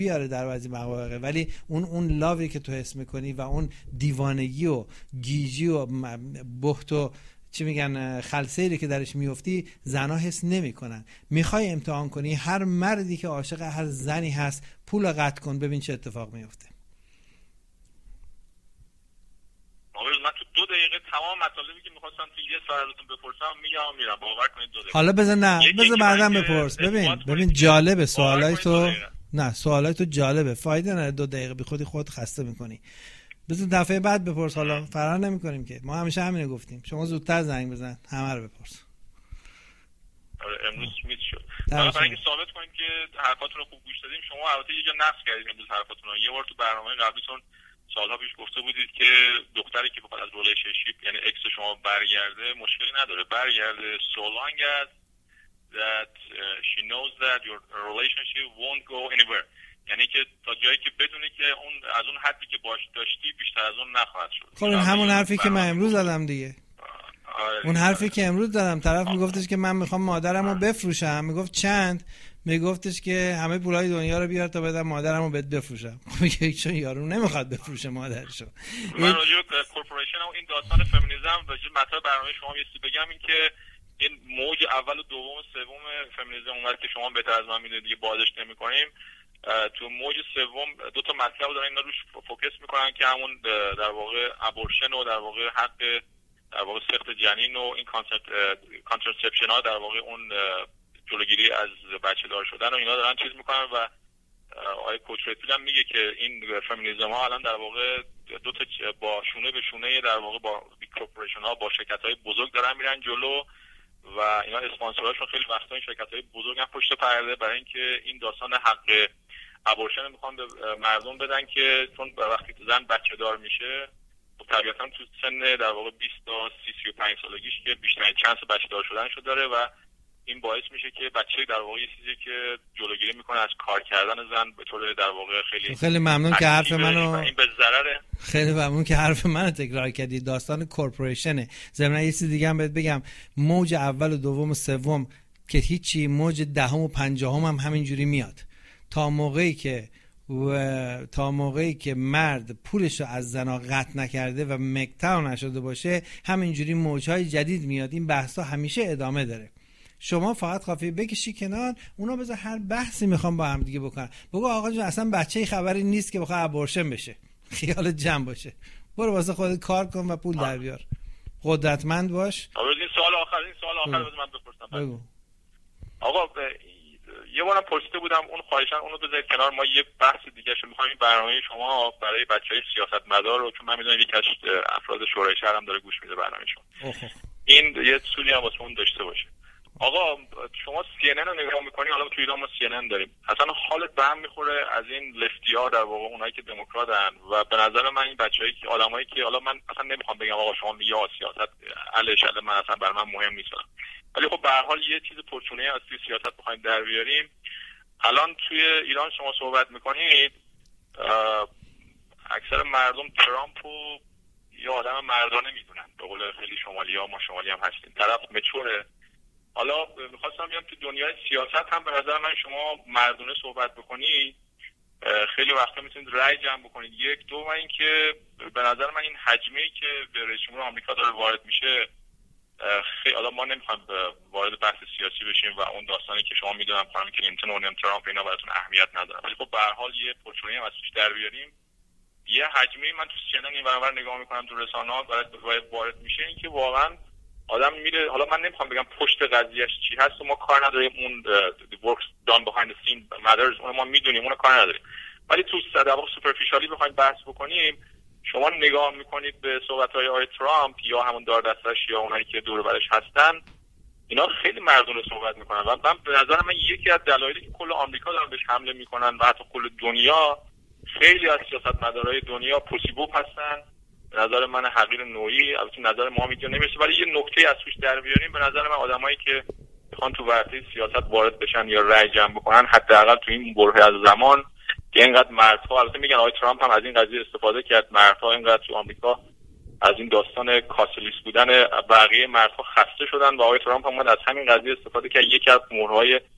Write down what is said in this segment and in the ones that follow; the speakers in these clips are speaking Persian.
بیاره در بعضی مواقع، ولی اون لاوی که تو حس میکنی و اون دیوانگی و گیجی و بهت و چی میگن خلسه‌ای که درش میفتی زنا حس نمیکنن. میخوای امتحان کنی، هر مردی که عاشق هر زنی هست پول قطع کن ببین چه اتفاق میفته. من تو 2 دقیقه تمام مطالبی که میخواستم تو یه ساعت ازتون بپرسم میرم باور کنید 2 دقیقه. حالا بذار بعداً بپرس. ببین جالبه سوالای تو. نه سوالای تو جالبه، فایده نداره 2 دقیقه بی خود خسته میکنی. بذار دفعه بعد بپرس. حالا فرار نمیکنیم که، ما همیشه همینو گفتیم، شما زودتر زنگ بزن همه رو بپرس. امروز میت شد برای اینکه ثابت کنیم که حرفاتون رو خوب گوش دادیم. شما البته یه جا نقص کردید امروز حرفاتون رو. یه بار تو برنامه قبلیتون سالها پیش گفته بودید که دختری که بخواد از ریلیشنشیپ یعنی اکس شما برگرده مشکلی نداره، برگرده so long as that she knows that your relationship won't go anywhere. یعنی که تا جایی که بدونی که اون از اون حدی که باش داشتی بیشتر از اون نخواهد شد. خب این همون حرفی که من امروز زدم دیگه. اون حرفی که امروز دادم، طرف میگفتش که من میخوام مادرمو بفروشم، میگفت چند؟ میگفتش که همه پولای دنیا رو بیار تا بدم مادرمو بهت بفروشم. میگه چون یارو نمیخواد بفروشه مادرشو. من راجع به کورپوریشن و این داستان فمینیسم و مطلب برنامه شما یه چیزی بگم، این که این موج اول و دوم و سوم فمینیسم اونقدر که شما بهتر از من میدونید دیگه بازش نمی‌کنیم. تو موج سوم 2 تا مطلب دارن اینا روش فوکس میکنن که همون در واقع ابورشن و در واقع حق در واقع سقط جنین و این کانترسپشن ها، در واقع اون جلوگیری از بچه دار شدن و اینا دارن چیز میکنن. و آقای کوچرتیل هم میگه که این فمینیسم ها الان در واقع 2 تا با شونه به شونه در واقع با کورپوریشن ها با شرکت های بزرگ دارن میرن جلو و اینا اسپانسراشون خیلی وقتا این شرکت های بزرگ هم پشت پرده برای اینکه این داستان حق ابورشن میخوان به مردم بدن که چون وقتی زن بچه دار میشه طبیعتا تو سن در واقع 20 تا 35 سالگیش که بیشترین چانس بچه دار شدنشو داره و این باعث میشه که بچه در واقع یه چیزی که جلوگیری میکنه از کار کردن زن به طور در واقع خیلی ممنون که حرف منو این به ضرره. خیلی ممنون که حرف منو تکرار کردی. داستان کورپوریشنه. ضمن یه چیز دیگه هم بهت بگم، موج اول و دوم و سوم که هیچی، موج دهم و پنجم هم همینجوری میاد تا موقعی که مرد پولش رو از زنا قطع نکرده و مکتاو نشده باشه همینجوری موجهای جدید میاد. این بحثا همیشه ادامه داره. شما فقط کافیه بکشی کنار، اونا بذار هر بحثی میخوام با هم دیگه بکنن، بگو آقا جون اصلا بچه‌ای خبری نیست که بخواد ابورشن بشه، خیالت جمع باشه، برو واسه خودت کار کن و پول در بیار، قدرتمند باش. این سوال آخر بذار من بپرسم. بگو. آقا یه بارم پرسیده بودم، اون خواهشاً اونو بذارید کنار، ما یه بحث دیگه شو می‌خوایم برنامه شما برای بچهای سیاستمدار رو، چون من می‌دونم یک از افراد شورای شهر هم داره گوش میده برنامه شما. این یه اصولی هم واسه اون داشته باشه. آقا شما CNN رو نگاه می‌کنی، حالا تو ایران ما CNN داریم، اصلا حالت به هم می‌خوره از این لفتی‌ها در واقع اونایی که دموکراتن و به نظر من این بچه‌ای که آدمایی که حالا من اصلا نمی‌خوام بگم آقا شما میگی سیاست علیه من اصلا برای من مهم نیست، ولی خب به هر حال یه چیز پرچونه از توی سیاست بخوایم در بیاریم. الان توی ایران شما صحبت میکنید، اکثر مردم ترامپو یه آدم مردانه میدونن، به قول خیلی شمالی‌ها، ما شمالی هم هستیم، طرف مچوره. حالا میخواستم بگم تو دنیای سیاست هم به نظر من شما مردونه صحبت بکنید خیلی وقتا میتونید رأی جمع بکنید. یک دو، و اینکه به نظر من این حجمه‌ای که به رئیس جمهور آمریکا داره وارد میشه خیلی، حالا ما نمیخوایم وارد بحث سیاسی بشیم و اون داستانی که شما میدونم خانم کلینتون و ترامپ اینا براتون اهمیت نداره، ولی خب به هر حال یه پرچونی هم از توش در بیاریم. یه حجمی من تو CNN این برابر نگاه میکنم، تو رسانه‌ها وارد میشه، این که واقعا آدم میره، حالا من نمیخوام بگم پشت قضیهش چی هست و ما کار نداریم، اون works done behind the scene matters اون ما میدونیم، اون کار نداریم، ولی تو در واقع سوپرفیشالی بخوایم بحث بکنیم، شما نگاه میکنید به صحبت‌های آقای ترامپ یا همون دار دستش یا اونایی که دور و برش هستن، اینا خیلی مردونه صحبت میکنن و من به نظر من یکی از دلایلی که کل آمریکا دارن بهش حمله میکنن و حتی کل دنیا، خیلی از سیاستمدارای دنیا پوسیبوب هستن. به نظر من حقیر نوعی، البته نظر ما میگه نمیشه، ولی یه نکته از توش در بیاریم، به نظر من آدمایی که میخوان تو ورطه سیاست وارد بشن یا رأی جمع بکنن، حداقل تو این برهه از زمان که اینقدر مردها، البته میگن آقای ترامپ هم از این قضیه استفاده کرد، مردها اینقدر تو آمریکا از این داستان کاسلیس بودن بقیه مردها خسته شدن و آقای ترامپ هم از همین قضیه استفاده کرد. یکی از مهرهای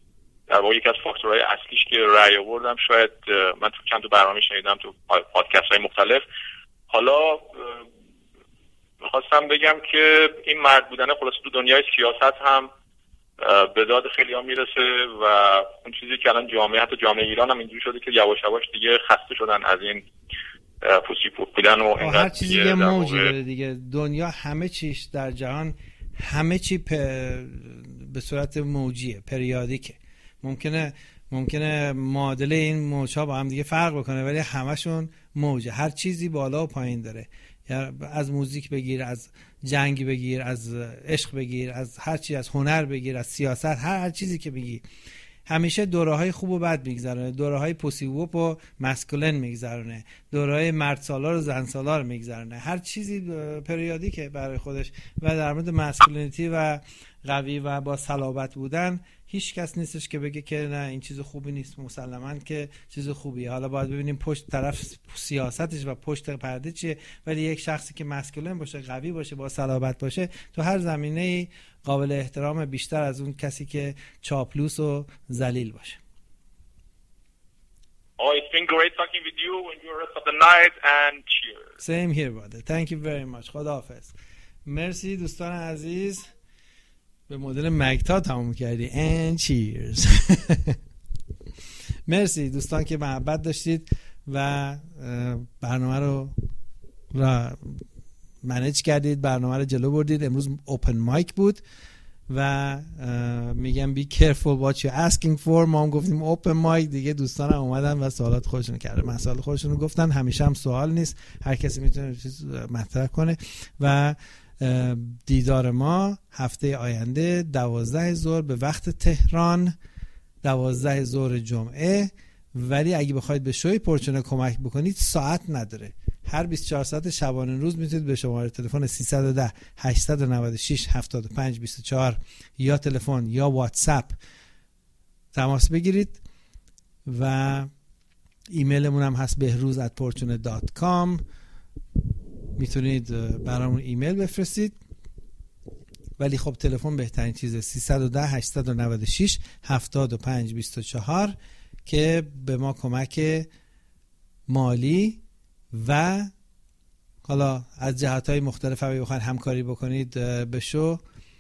در واقع یکی از فاکتورهای اصلیش که رأی آوردم، شاید من تو چند تا برنامه شنیدم، تو پادکست‌های مختلف. حالا می‌خواستم بگم که این مرد بودن خلاص تو دنیای سیاست هم به داد خیلی‌ها میرسه و اون چیزی که الان حتی جامعه ایران هم اینجوری شده که یواش یواش دیگه خسته شدن از این پوسی بودن و هر چیزی یه موجی داره دیگه. دنیا همه چیش در جهان همه چی به صورت موجیه، پریادیکه. ممکنه معادله این موج‌ها با هم دیگه فرق بکنه ولی همشون موجه. هر چیزی بالا و پایین داره. از موزیک بگیر، از جنگ بگیر، از عشق بگیر، از هر چی، از هنر بگیر، از سیاست، هر چیزی که بگی همیشه دوره‌های خوب و بد میگذرونه. دوره‌های پوسیوپ و ماسکولین میگذرونه، دوره‌های مرد سالار و زن سالار میگذرونه. هر چیزی پریودیکه برای خودش. و در مورد ماسکولینیتی و قوی و با صلابت بودن هیچ کس نیستش که بگه که نه این چیز خوبی نیست. مسلماً که چیز خوبیه. حالا باید ببینیم پشت طرف سیاستش و پشت پرده چیه. ولی یک شخصی که ماسکولین باشه، قوی باشه، با صلابت باشه، تو هر زمینه‌ای قابل احترام بیشتر از اون کسی که چاپلوس و ذلیل باشه. It's been great talking with you. Enjoy the rest of the night and cheers. Same here brother. Thank you very much. خداحافظ. مرسی دوستان عزیز. به مدل مکتا تموم کردی. And cheers. مرسی دوستان که محبت داشتید و برنامه رو منیج کردید، برنامه رو جلو بردید. امروز اوپن مایک بود و میگم be careful what you're asking for. ما هم گفتیم اوپن مایک دیگه. دوستان هم اومدن و سوالات خودشون کردن، مسائل خودشون رو گفتن. همیشه هم سوال نیست، هر کسی میتونه چیز مطرح کنه. و دیدار ما هفته آینده 12 ظهر به وقت تهران، 12 ظهر جمعه. ولی اگه بخواید به شوی پرچونه کمک بکنید ساعت نداره. هر 24 ساعت شبانه روز میتونید به شماره تلفن 310 896 75 24 یا تلفن یا واتساپ تماس بگیرید و ایمیلمون هم هست behruz@portune.com. میتونید برامون ایمیل بفرستید. ولی خب تلفن بهترین چیزه، 310 896 75 24 که به ما کمک مالی و حالا از جهات‌های مختلف اگه بخواید همکاری بکنید بشو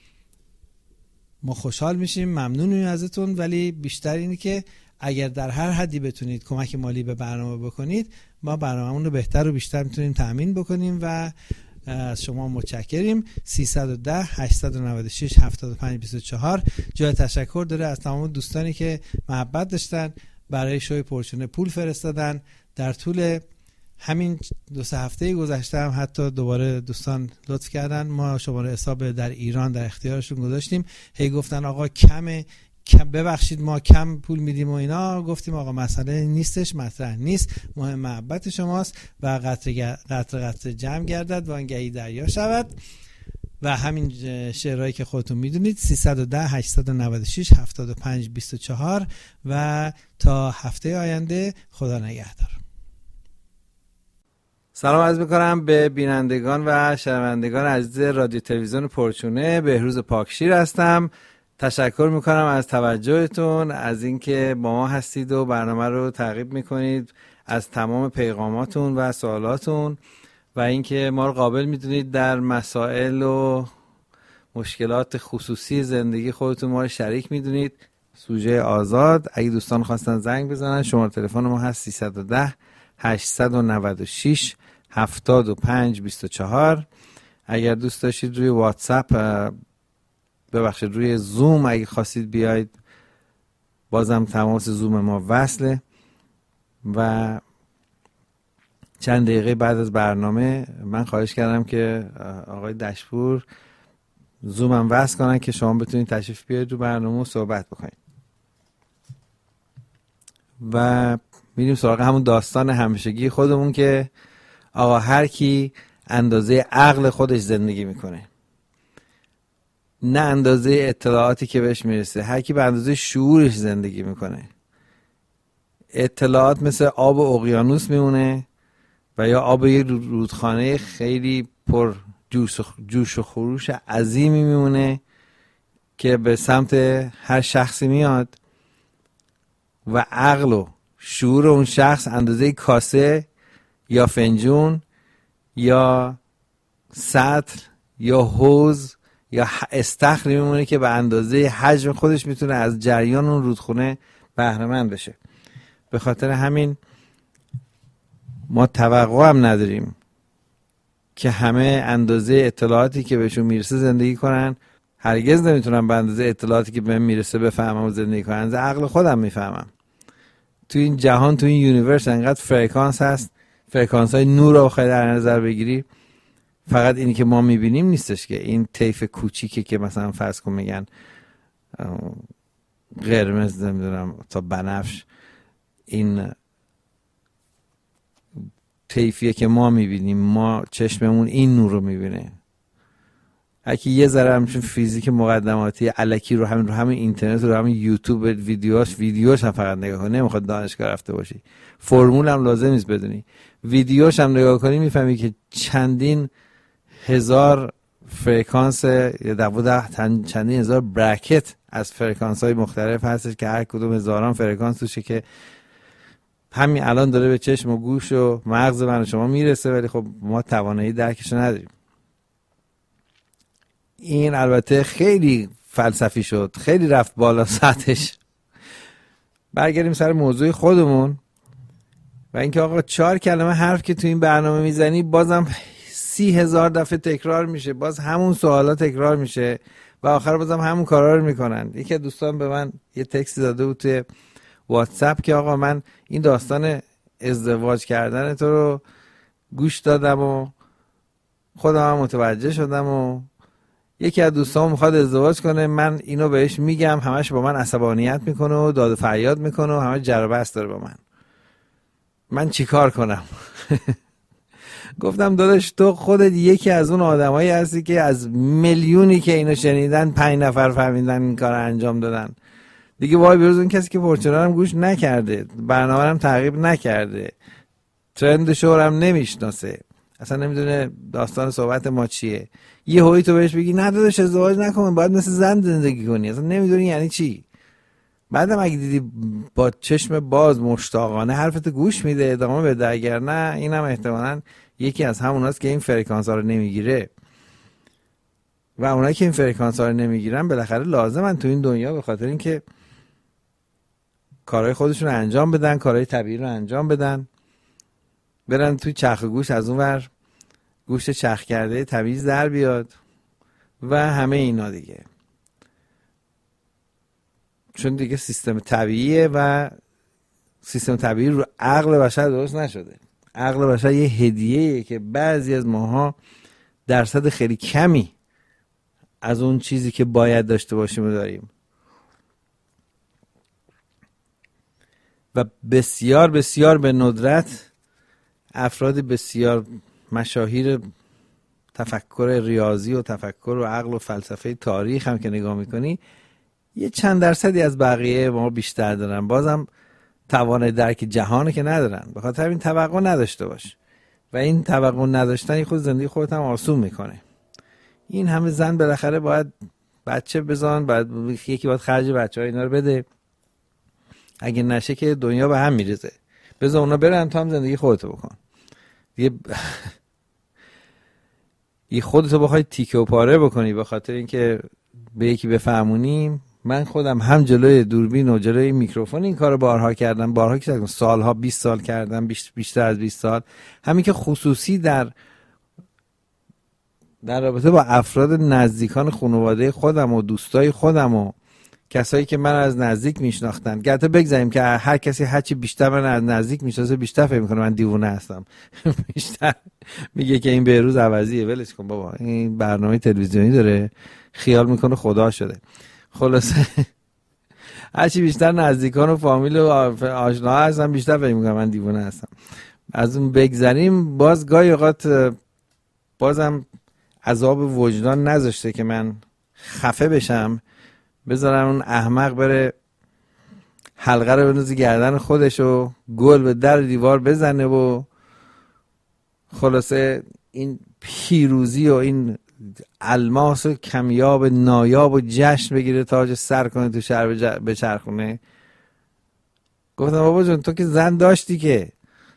ما خوشحال میشیم، ممنونیم ازتون. ولی بیشتر اینه که اگر در هر حدی بتونید کمک مالی به برنامه بکنید ما برنامه‌مون رو بهتر و بیشتر میتونیم تأمین بکنیم و از شما متشکریم. 310 896 75 24 جای تشکر داره از تمام دوستانی که محبت داشتن، برای شوی پرچونه پول فرستادن. در طول همین 2-3 هفته گذشته هم حتی دوباره دوستان لطف کردن، ما شماره حساب در ایران در اختیارشون گذاشتیم. هی گفتن آقا کم ببخشید ما کم پول میدیم و اینا. گفتیم آقا مسئله نیستش، مطرح نیست، مهم محبت شماست و قطره جمع گردد و آنگهی دریا شود. و همین شعرهایی که خودتون میدونید. 310 896 75 24 و تا هفته آینده خدا نگهدار. سلام عرض میکنم به بینندگان و شنوندگان عزیز رادیو تلویزیون پرچونه. بهروز پاکشیر هستم. تشکر میکنم از توجهتون، از اینکه با ما هستید و برنامه رو تعقیب میکنید، از تمام پیغاماتون و سوالاتون و اینکه ما رو قابل میدونید در مسائل و مشکلات خصوصی زندگی خودتون ما رو شریک میدونید. سوژه آزاد. اگه دوستان خواستن زنگ بزنن شماره تلفن ما هست 310 896 75 24. اگر دوست داشتید روی واتساپ روی زوم اگه خواستید بیاید بازم تماس زوم ما وصله و چند دقیقه بعد از برنامه من خواهش کردم که آقای دشپور زومم وصل کنن که شما بتونید تشریف بیارید رو برنامه و صحبت بکنید. و میریم سراغ همون داستان همیشگی خودمون که آقا هر کی اندازه عقل خودش زندگی میکنه، نه اندازه اطلاعاتی که بهش میرسه. هر کی به اندازه شعورش زندگی میکنه. اطلاعات مثل آب اقیانوس میمونه و یا آب یک رودخانه خیلی پر جوش و خروش عظیمی میمونه که به سمت هر شخصی میاد و عقل و شعور اون شخص اندازه کاسه یا فنجون یا سطل یا حوض یا استخری میمونه که به اندازه حجم خودش میتونه از جریان اون رودخونه بهره مند بشه. به خاطر همین ما توقع هم نداریم که همه اندازه اطلاعاتی که بهشون میرسه زندگی کنن. هرگز نمیتونم به اندازه اطلاعاتی که بهم میرسه بفهمم و زندگی کنم. از عقل خودم میفهمم. تو این جهان، تو این یونیورس انقدر فرکانس هست، فرکانس های نور رو بخوای در نظر بگیری، فقط اینی که ما میبینیم نیستش که این طیف کوچیکه که مثلا فرض کن میگن قرمز نمیدونم تا بنفش، این طیفیه که ما میبینیم. ما چشممون این نور رو میبینه. اگه یه ذره همچون فیزیک مقدماتی الکی رو همین اینترنت رو همین یوتیوب ویدیوش هم فقط نگاه کنی، نمیخواد دانشگاه رفته باشی، فرمول هم لازم نیست بدونی، ویدیوش هم نگاه کنی میفهمی که چندین هزار فرکانس یا چندین هزار برکت از فرکانس های مختلف هستش که هر کدوم هزاران فرکانس توشه که همین الان داره به چشم و گوش و مغز من و شما میرسه، ولی خب ما توانایی درکش نداریم. این البته خیلی فلسفی شد، خیلی رفت بالا سطحش. برگردیم سر موضوع خودمون و اینکه آقا 4 کلمه حرف که تو این برنامه میزنی بازم 30,000 دفعه تکرار میشه، باز همون سوالا تکرار میشه و آخر بازم همون کارا رو میکنن. یکی از دوستان به من یه تکست داده بود توی واتساپ که آقا من این داستان ازدواج کردن تو رو گوش دادم و خودم هم متوجه شدم و یکی از دوستان میخواد ازدواج کنه، من اینو بهش میگم، همش با من عصبانیت میکنه و داد و فریاد میکنه و همه جر و بحث داره با من چیکار کنم؟ گفتم داداش تو خودت یکی از اون آدمایی هستی که از میلیونی که اینو شنیدن 5 نفر فهمیدن این کار انجام دادن دیگه. وای بروز اون کسی که پرچرا هم گوش نکرده، برنامه هم تعقیب نکرده، ترند شو هم نمیشناسه، اصلا نمیدونه داستان صحبت ما چیه. یه هوی تو بهش بگی نه داداش ازدواج نکن، باید مثل زن زندگی کنی، اصلا نمیدونی یعنی چی. بعدم اگه دیدی با چشم باز مشتاقانه حرفت گوش میده ادامه بده، اگر نه اینم احتمالاً یکی از هموناست که این فرکانس ها رو نمیگیره و اونایی که این فرکانس ها رو نمیگیرن بالاخره لازمن تو این دنیا، به خاطر اینکه کارهای خودشون رو انجام بدن، کارهای طبیعی رو انجام بدن، برن توی چرخ گوش از اون ور گوشت چرخ کرده تمیز در بیاد و همه اینا دیگه. چون دیگه سیستم طبیعیه و سیستم طبیعی رو عقل بشر درست نشده. عقل بشر یه هدیه‌ایه که بعضی از ماها درصد خیلی کمی از اون چیزی که باید داشته باشیم داریم و بسیار بسیار به ندرت افراد بسیار مشاهیر تفکر ریاضی و تفکر و عقل و فلسفه تاریخ هم که نگاه میکنی یه چند درصدی از بقیه ما بیشتر دارن، بازم توان درک جهانه که ندارن. به خاطر این توقع نداشته باش و این توقع نداشتن خود زندگی خودت هم آسون میکنه. این همه زن بالاخره باید بچه بزن، باید یکی باید خرج بچه‌ها اینا رو بده، اگه نشه که دنیا به هم میریزه. بذار اونا برن، تو هم زندگی خودتو بکن یه خودتو بخوای تیکه و پاره بکنی به خاطر اینکه به یکی بفهمونیم. من خودم هم جلوی دوربین و جلوی میکروفون این کارو بارها کردم، سالها 20 سال کردم، بیشتر از 20 سال. همین که خصوصی در رابطه با افراد نزدیکان خانواده خودم و دوستای خودم و کسایی که من از نزدیک میشناختن، گرچه بگذاریم که هر کسی هرچی بیشتر من از نزدیک میشناسه بیشتر فکر میکنه من دیوونه هستم بیشتر میگه که این بهروز عوضیه، ولش کن بابا، این برنامه تلویزیونی داره، خیال میکنه خدا شده. خلاصه هرچی بیشتر نزدیکان و فامیل و آشنا هستم بیشتر فکر میکنم من دیوونه هستم. از اون بگذاریم، باز گاهی اوقات بازم عذاب وجدان نذاشته که من خفه بشم، بذارم اون احمق بره حلقه رو بندازه گردن خودش و گل به در دیوار بزنه و خلاصه این پیروزی و این الماس و کمیاب نایاب و جشن بگیره، تاج سر کنه تو شهر بچرخونه. گفتم بابا جون تو که زن داشتی، که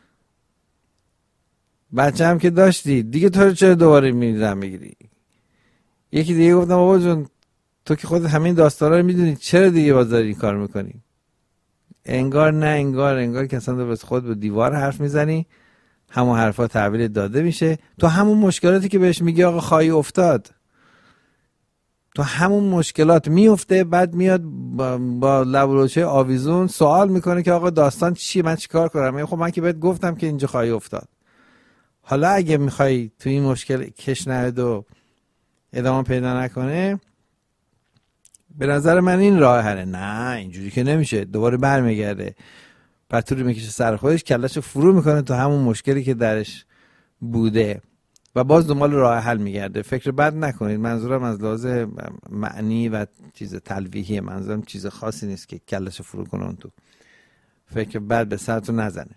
بچه هم که داشتی دیگه، تو چرا دوباره میزن میگیری؟ یکی دیگه گفتم بابا جون تو که خودت همین داستانا رو میدونی، چرا دیگه باز داری این کار میکنی؟ انگار نه انگار که اصلا بس خود به دیوار حرف میزنی، همون حرفا تحویل داده میشه، تو همون مشکلاتی که بهش میگی آقا خواهی افتاد، تو همون مشکلات میفته، بعد میاد با لبروچه آویزون سوال میکنه که آقا داستان چیه، من چیکار کنم؟ خب من که بهت گفتم که اینجا خواهی افتاد. حالا اگه میخوای تو این مشکل کش نهد و ادامه پیدا نکنه، به نظر من این راه حله. نه اینجوری که نمیشه، دوباره برمیگرده پتوری میکشه سر خودش، کلاشو فرو میکنه تو همون مشکلی که درش بوده و باز دنبال راه حل میگرده. فکر بد نکنید، منظورم از لحاظ معنی و چیز تلویحی، منظورم چیز خاصی نیست که کلاشو فرو کنه اون تو. فکر بد به سرتون نزنه.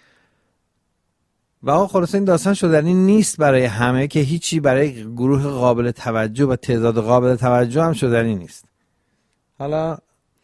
و آقا خلاصه این داستان شدنی نیست برای همه، که هیچی برای گروه قابل توجه و تعداد قابل توجه هم شدنی نیست. حالا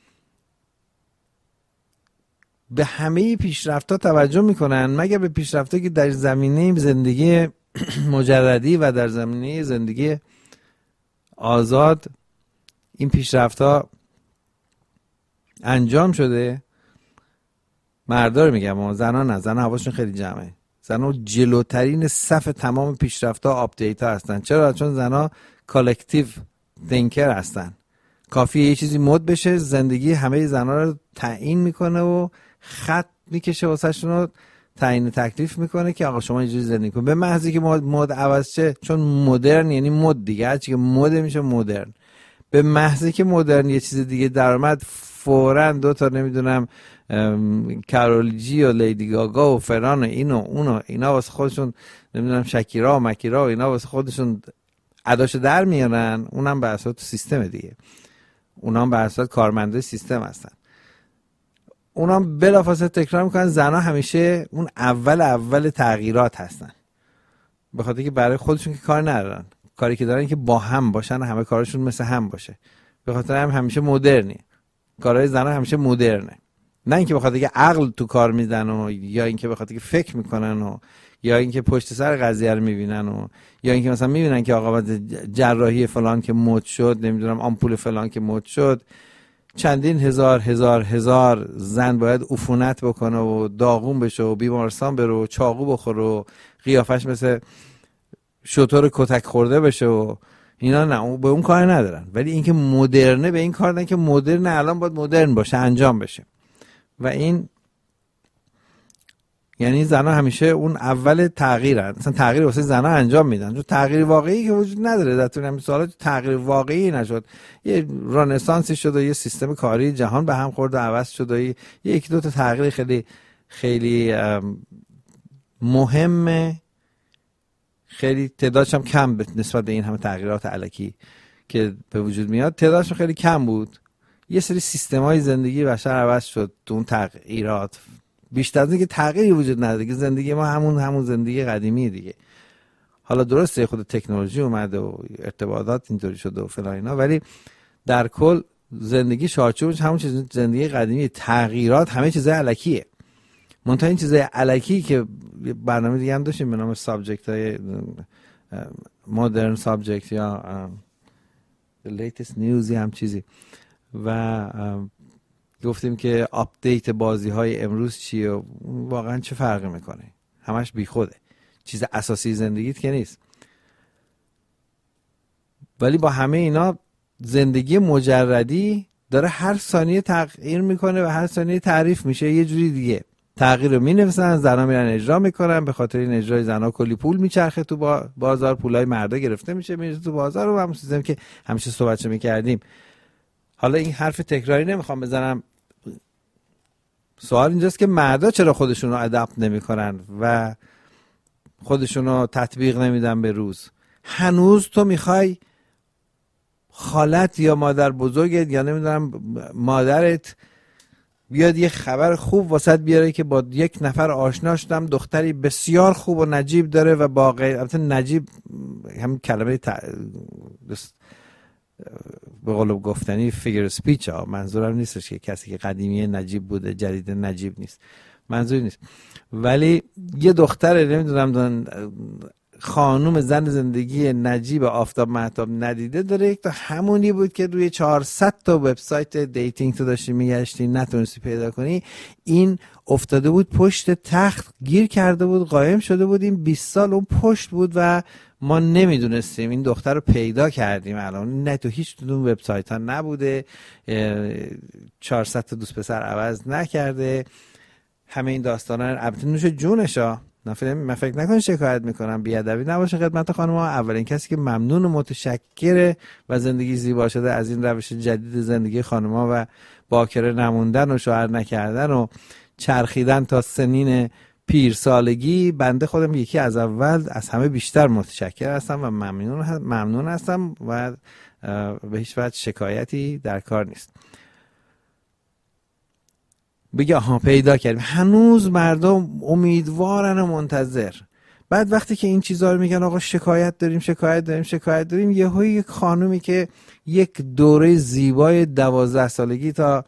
به همه پیشرفت‌ها توجه میکنن مگر به پیشرفت‌هایی که در زمینه زندگی مجردی و در زمینه زندگی آزاد این پیشرفت‌ها انجام شده. مردا رو میگم، اما زنا نه، زنا حواسشون خیلی جمعه. زنا جلوترین صف تمام پیشرفت‌ها آپدیت‌ها هستن. چرا؟ چون زنا کالکتیو تینکر هستن. کافیه یه چیزی مد بشه، زندگی همه زنا رو تعیین میکنه و خط میکشه واسهشون رو تعیین تکلیف میکنه که آقا شما اینجوری زندگی کن. به محضی که مد عوض شه، چون مدرن یعنی مد دیگه، هرچی که مد میشه مدرن. به محضی که مدرن یه چیز دیگه در اومد، فوراً دو تا نمیدونم کارول جی و لیدی گاگا و فران و اینو اونو اینا واسه خودشون، نمیدونم شکیرا و مکیرا و اینا واسه خودشون اداشو در میارن. اونم به اساس سیستم دیگه، اونام به اساس کارمنده سیستم هستن. اونام بلافاصله تکرار میکنن زنا همیشه اون اول تغییرات هستن، به خاطر که برای خودشون که کار ندارن، کاری که دارن که با هم باشن، همه کارشون مثل هم باشه. به خاطر هم همیشه مدرنی، کارهای زنا همیشه مدرنه، نه اینکه به خاطر که عقل تو کار میدن و یا اینکه به خاطر که فکر میکنن و یا اینکه پشت سر قضیه رو میبینن و یا اینکه مثلا میبینن که آقا جراحی فلان که مد شد، نمیدونم آمپول فلان که مد شد، چندین هزار زن باید عفونت بکنه و داغون بشه و بیمارستان بره و چاقو بخوره و قیافش مثل شتر کتک خورده بشه و اینا. نه، به اون کار ندارن. ولی اینکه مدرنه، به این کار ندارن که مدرن الان باید مدرن باشه، انجام بشه. و این یعنی زنها همیشه اون اول تغییرن، مثلا تغییر واسه زنها انجام میدن، چون تغییر واقعی که وجود نداره. در طول همین سالات تغییر واقعی نشد. یه رنسانسی شد و یه سیستم کاری جهان به هم خورد و عوض شد و یکی دو تا تغییر خیلی خیلی مهمه، خیلی تعدادش هم کم نسبت به این همه تغییرات الکی که به وجود میاد، تعدادش خیلی کم بود. یه سری سیستم‌های زندگی بشر عوض شد تو اون تغییرات. بیشتر از اینکه تغییری وجود نداره که زندگی ما همون زندگی قدیمی دیگه. حالا درسته خود تکنولوژی اومده و ارتباطات اینطوری شده و فلان اینا، ولی در کل زندگی چارچوبش همون چیز زندگی قدیمی. تغییرات همه چیزای الکیه. منتها این چیزای الکی که برنامه دیگه هم داشتیم به نام سابجکت های مدرن سابجکت یا لیتست نیوزی هم چیزی، و گفتیم که آپدیت بازی های امروز چیه و واقعا چه فرقی میکنه، همش بی خوده، چیز اساسی زندگیت که نیست. ولی با همه اینا زندگی مجردی داره هر ثانیه تغییر میکنه و هر ثانیه تعریف میشه یه جوری دیگه. تغییر رو مینویسن، زنا میرن اجرا میکنن، به خاطر این اجرای زنا کلی پول میچرخه تو بازار، پولای مردا گرفته میشه میره تو بازار و همون سیستم که همیشه صحبتشو میکردیم. حالا این حرف تکراری نمیخوام بزنم. سوال اینجاست که مردا چرا خودشون رو ادپت نمیکنن و خودشون رو تطبیق نمیدن به روز؟ هنوز تو میخوای خالت یا مادر بزرگت یا نمیدونم مادرت بیاد یه خبر خوب واسط بیاره که با یک نفر آشنا شدم، دختری بسیار خوب و نجیب داره و با البته نجیب هم کلمه به قول گفتنی فیگر سپیچ ها. منظورم نیستش که کسی که قدیمی نجیب بوده جدید نجیب نیست، منظور نیست. ولی یه دختر نمیدونم خانوم زن زندگی نجیب آفتاب مهتاب ندیده داره، یک تا همونی بود که روی 400 تا وبسایت دیتینگ تو داشتی میگشتی نتونستی پیدا کنی. این افتاده بود پشت تخت، گیر کرده بود، قایم شده بود، این 20 سال اون پشت بود و ما نمیدونستیم. این دختر رو پیدا کردیم الان، نه تو هیچ کدوم وبسایت ها نبوده، 400 تا دوست پسر عوض نکرده. همه این داستانا البته نوش جونشا، من فکر نکنم شکایت میکنم، بیادبی نباشه خدمت خانم ها. اولین کسی که ممنون و متشکره و زندگی زیبا شده از این روش جدید زندگی خانم ها و باکره نموندن و شوهر نکردن و چرخیدن تا سنین پیرسالگی، بنده خودم یکی از اول از همه بیشتر متشکر هستم و ممنون هستم و به هیچ وجه شکایتی در کار نیست. بگه آها پیدا کردیم. هنوز مردم امیدوارن و منتظر. بعد وقتی که این چیزا رو میگن آقا شکایت داریم، یهو یک خانومی که یک دوره زیبای 12 سالگی تا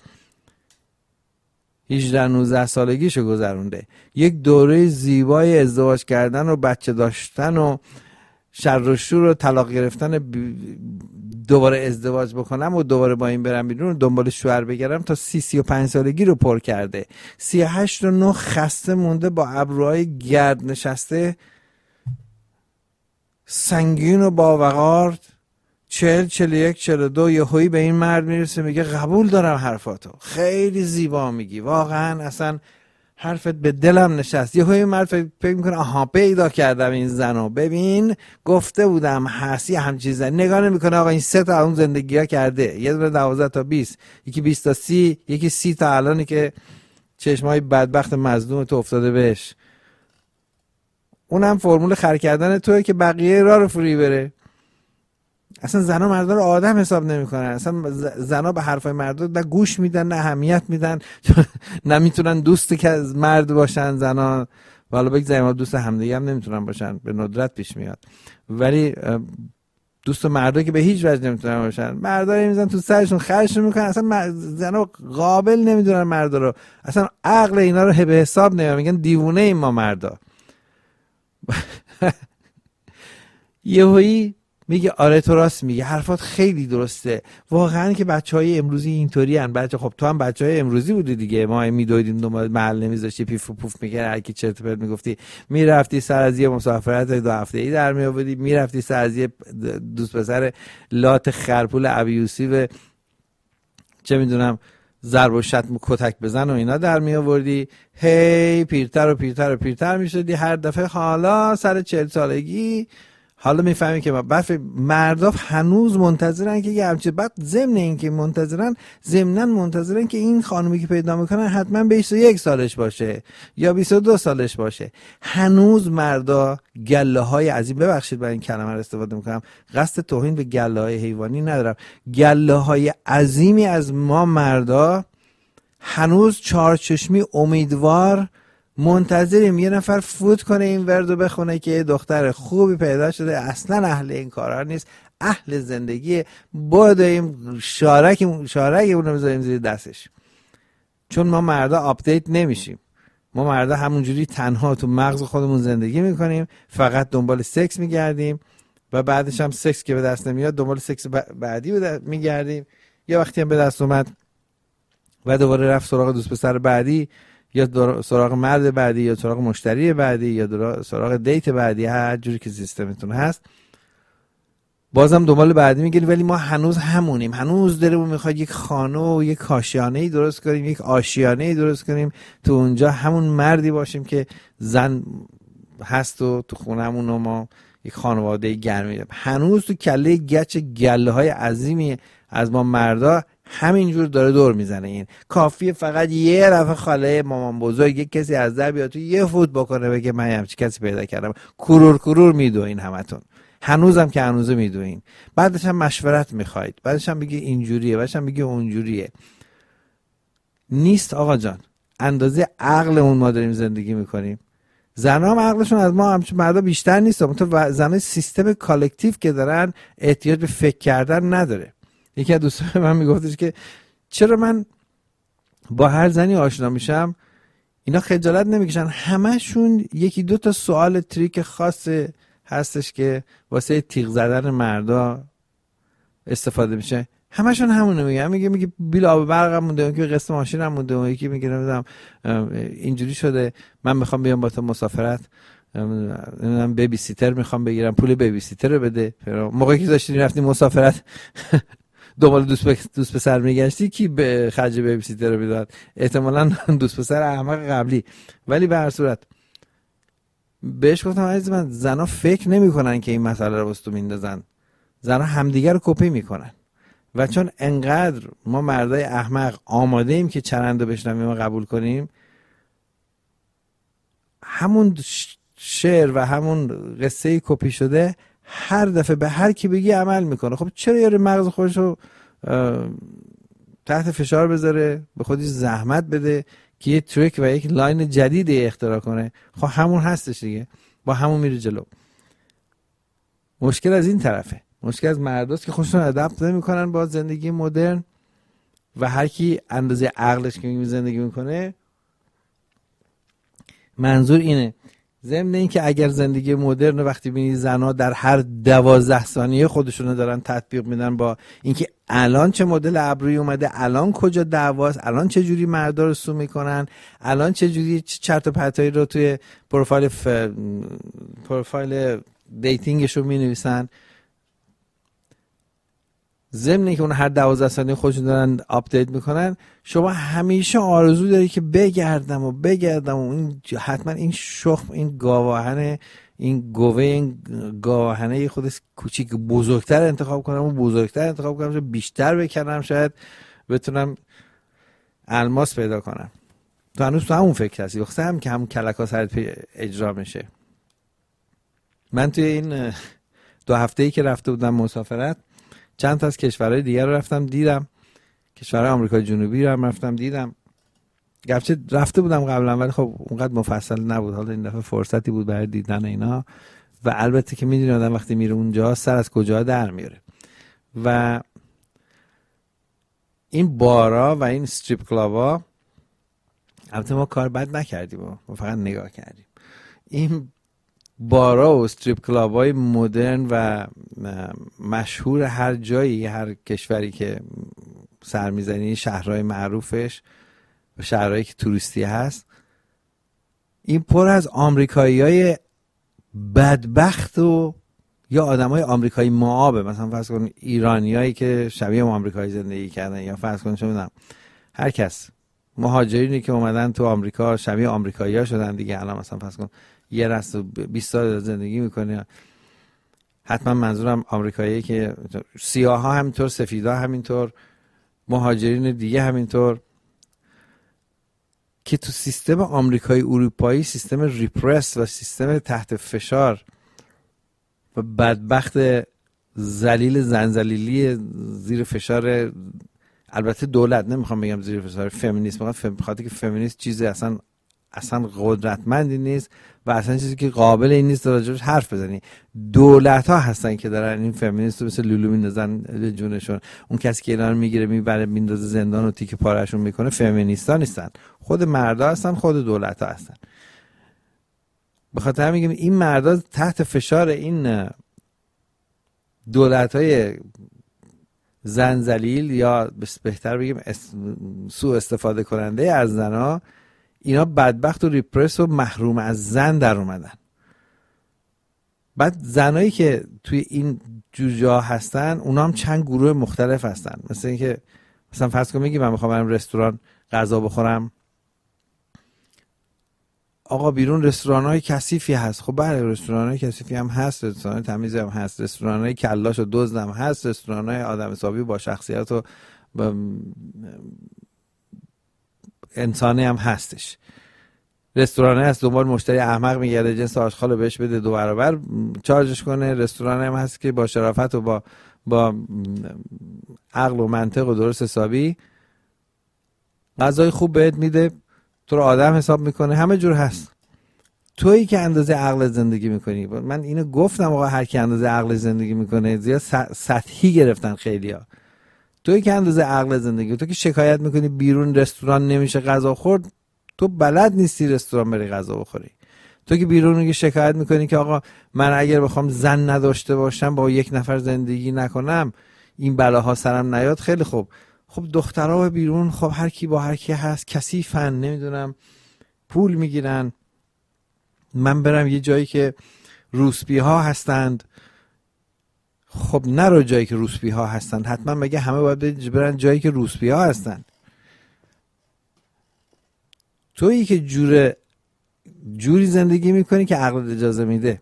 18-19 سالگیشو گذرونده، یک دوره زیبای ازدواج کردن و بچه داشتن و شر و شور و طلاق گرفتن، دوباره ازدواج بکنم و دوباره با این برم بیرون و دنبال شوهر بگیرم تا 30-35 سالگی رو پر کرده. 38 و 9 خسته مونده با ابروهای گرد نشسته سنگین و با وقار. 40 41 42 یهویی به این مرد میرسه میگه قبول دارم حرفاتو، خیلی زیبا میگی، واقعا اصلا حرفت به دلم نشست. یهویی مرد فکر میکنه آها پیدا کردم این زنو، ببین گفته بودم هستی هم چیزا. نگاه نمیکنه آقا این 3 تا اون زندگی ها کرده، یه دونه 12 تا 20، یکی 20 تا 30، یکی 30 تا الانی که چشمای بدبخت مظلوم تو افتاده بهش. اونم فرمول خر کردن توئه که بقیه راه رو فری بره. اصلا زنا مردا رو آدم حساب نمیکنن، اصلا زنا به حرفای مردا نه گوش میدن نه اهمیت میدن، نمیتونن دوست که از مرد باشن زنا، والا بگذاریم دوست همدیگه هم نمیتونن باشن، به ندرت پیش میاد. ولی دوست مردا که به هیچ وجه نمیتونن باشن، مردا رو میزنن تو سرشون خرجشون میکنن. اصلا زنا قابل نمیدونن مردا رو، اصلا عقل اینا رو به حساب نمیارن، میگن دیوونه ایم ما مردا. یهویی میگه آره تو راست میگه، حرفات خیلی درسته، واقعا که بچهای امروزی اینطوری ان. بچه خب تو هم بچهای امروزی بودی دیگه، ما میدویدیم دنبال محل نمیذاشتی، پیف و پوف میکرد، هر کی چرت و پرت میگفتی، میرفتی سر از یه مسافرت 2 هفته‌ای در میآوردی، میرفتی سر از یه دوست پسر لات خرپول ابیوسی و چه میدونم ضرب و شتم و کتک بزن و اینا در میآوردی، هی پیرتر و پیرتر و پیرتر میشدی هر دفعه. حالا سر 40 سالگی حالا میفهمی که بعد مردا هنوز منتظرن که یه همچین، بعد ضمن این که منتظرن که این خانومی که پیدا میکنن حتما 21 سالش باشه یا 22 سالش باشه. هنوز مردا گله های عظیم، ببخشید برای این کلمه رو استفاده میکنم، قصد توهین به گله های حیوانی ندارم، گله های عظیمی از ما مردا هنوز چارچشمی امیدوار منتظریم یه نفر فوت کنه این وردو بخونه که دختر خوبی پیدا شده، اصلا اهل این کارا نیست، اهل زندگی، بادیم شارک اونو بذاریم زیر دستش. چون ما مردا آپدیت نمیشیم، ما مردا همونجوری تنها تو مغز خودمون زندگی میکنیم، فقط دنبال سکس میگردیم و بعدش هم سکس که به دست نمیاد دنبال سکس بعدی میگردیم. یه وقتی هم به دست اومد و دوباره رفت سراغ دوست پسر بعدی یا سراغ مرد بعدی یا سراغ مشتری بعدی یا سراغ دیت بعدی، هر جوری که سیستمتون هست بازم دنبال بعدی میگیری. ولی ما هنوز همونیم، هنوز دلمون میخواد یک خانه و یک کاشیانه‌ای درست کنیم، یک آشیانه‌ای درست کنیم، تو اونجا همون مردی باشیم که زن هست و تو خونمون و ما یک خانواده گرمی. هنوز تو کله گچ گله های عظیمی از ما مردا همینجور داره دور میزنه. این کافیه فقط یه رفع خاله مامان بزرگ یک کسی از در بیاد تو یه فوت بکنه بگه من همچی کسی پیدا کردم، کرور میدوین همتون، هنوزم که هنوزه میدوین. بعدش هم مشورت میخواید، بعدش هم بگی اینجوریه، بعدش هم بگی اونجوریه. نیست آقا جان، اندازه عقلمون ما داریم زندگی میکنیم. زنها هم عقلشون از ما همچون مردا بیشتر نیست، تو زنای سیستم کالکتیو که دارن احتیاج به فکر کردن نداره. یکی از دوستان من میگفتش که چرا من با هر زنی آشنا میشم اینا خجالت نمیکشن، همشون یکی دو تا سوال تریک خاص هستش که واسه تیغ زدن مردا استفاده میشه، همشون همونه میگه بیل آب برقم مونده، که قسط ماشینم مونده، یکی میگه نمیدونم اینجوری شده من میخوام بیام با تو مسافرت، نمیدونم بیبی سیتر میخوام بگیرم، پول بیبی سیتر رو بده. موقعی که داشتی رفتی مسافرت دنبال دوست پسر میگشتی کی به خرج بیبی سیتر رو میداد؟ احتمالاً دوست پسر احمق قبلی. ولی به هر صورت بهش گفتم عزیز من، زنا فکر نمیکنن که این مسئله رو واسه تو میندازن، زنا همدیگه رو کپی میکنن. و چون انقدر ما مردای احمق آماده ایم که چرند رو بشنویم و قبول کنیم، همون شعر و همون قصه کپی شده هر دفعه به هر کی بگی عمل میکنه. خب چرا یاره مغز خودش رو تحت فشار بذاره، به خودش زحمت بده که یه تریک و یک لاین جدیدی اختراع کنه؟ خب همون هستش دیگه، با همون میره جلو. مشکل از این طرفه، مشکل از مرداست که خودشون ادپت نمیکنن با زندگی مدرن و هر کی اندازه عقلش که زندگی میکنه. منظور اینه، ضمن این که اگر زندگی مدرن وقتی ببینی زنا در هر 12 ثانیه خودشونو دارن تطبیق میدن با اینکه الان چه مدل ابرویی اومده، الان کجا دعواست، الان چه جوری مردا رو سو میکنن، الان چه جوری چرت و پرتایی رو توی پروفایل دیتینگشون مینویسن، ضمن اینکه اون هر 12 ثانیه خودشون دارن آپدیت میکنن، شما همیشه آرزو داری که بگردم و این حتما این شخم، این گاواهنه، این گوه، این گاواهنه خودش کوچیک بزرگتر انتخاب کنم و بزرگتر انتخاب کنم، بیشتر بکنم، شاید بتونم الماس پیدا کنم. تو هنوز تو همون فکر هستی، وقتی هم که همون کلکا سرت اجرا میشه. من توی این 2 هفته‌ای که رفته بودم مسافرت چند تا از کشورهای دیگر رو رفتم دیدم، کشورهای آمریکای جنوبی رو هم رفتم دیدم. گرچه رفته بودم قبلا ولی خب اونقدر مفصل نبود، حالا این دفعه فرصتی بود برای دیدن اینا. و البته که میدونی آدم وقتی میره اونجا سر از کجا در میاره. و این بارا و این استریپ کلابا، البته ما کار بد نکردیم، ما فقط نگاه کردیم. این بارا و استریپ کلابای مدرن و مشهور هر جایی، هر کشوری که سر میزنی، شهرهای معروفش و شهرهایی که توریستی هست، این پر از آمریکایی‌های بدبخت و یا آدمای آمریکایی معابه. مثلا فرض کن ایرانیایی که شبیه آمریکایی زندگی کردن، یا فرض کن چه می‌دونم هر کس مهاجرینی که اومدن تو آمریکا شبیه آمریکایی‌ها شدن دیگه. الان مثلا فرض کن یه رست 20 سال زندگی میکنه، حتما منظورم آمریکایی که سیاها همینطور، سفیدا همینطور، مهاجرین دیگه همینطور، که تو سیستم آمریکایی اروپایی، سیستم ریپرس و سیستم تحت فشار و بدبخت ذلیل زنجلیلی زیر فشار، البته دولت، نمیخوام بگم زیر فشار فمینیسم، خاطر که فمینیسم چیزی اصلا قدرتمندی نیست و اصلا چیزی که قابل این نیست راجبش حرف بزنی. دولت ها هستن که دارن این فمینیست رو مثل لولو میندازن جونشون. اون کسی که اینا رو میگیره میبره میندازه زندان و تیکه پارهشون میکنه فمینیستا نیستن، خود مردا هستن، خود دولت ها هستن. به خاطر همین میگم این مردا تحت فشار این دولت های زنجلیل، یا بهتر بگیم سوء استفاده کننده از زنها، اینا بدبخت و ریپرس و محروم از زن در اومدن. بعد زنایی که توی این جوجا هستن اونا هم چند گروه مختلف هستن. مثل اینکه مثلا فرض کن میگی من میخوام برم رستوران غذا بخورم، آقا بیرون رستوران‌های کثیفی هست. خب بله رستوران‌های کثیفی هم هست، رستوران‌های تمیزی هم هست، رستوران‌های کلاش و دزد هم هست، رستوران‌های آدم حسابی با شخصیت و انسانی هم هستش. رستوران هست دنبال مشتری احمق میگرده، جنس آشغال بهش بده 2 برابر چارجش کنه. رستوران هم هست که با شرافت و با عقل و منطق و درست حسابی غذای خوب بهت میده، تو رو آدم حساب میکنه. همه جور هست. تویی که اندازه عقل زندگی میکنی. من اینو گفتم آقا هر کی اندازه عقل زندگی میکنه. زیاد سطحی گرفتن خیلیا. توی که اندازه عقل زندگی، تو که شکایت میکنی بیرون رستوران نمیشه غذا خورد، تو بلد نیستی رستوران بری غذا بخوری. تو که بیرون میگی شکایت میکنی که آقا من اگر بخوام زن نداشته باشم با یک نفر زندگی نکنم این بلاها سرم نیاد. خیلی خوب، خب دخترها بیرون خب هر کی با هر کی هست، کثیفن، نمیدونم پول میگیرن. من برم یه جایی که روسپی ها هستند، خب نرو جایی که روسپی ها هستند، حتما مگه همه باید برن جایی که روسپی ها هستند؟ تویی که جوری زندگی میکنی که عقلت اجازه میده.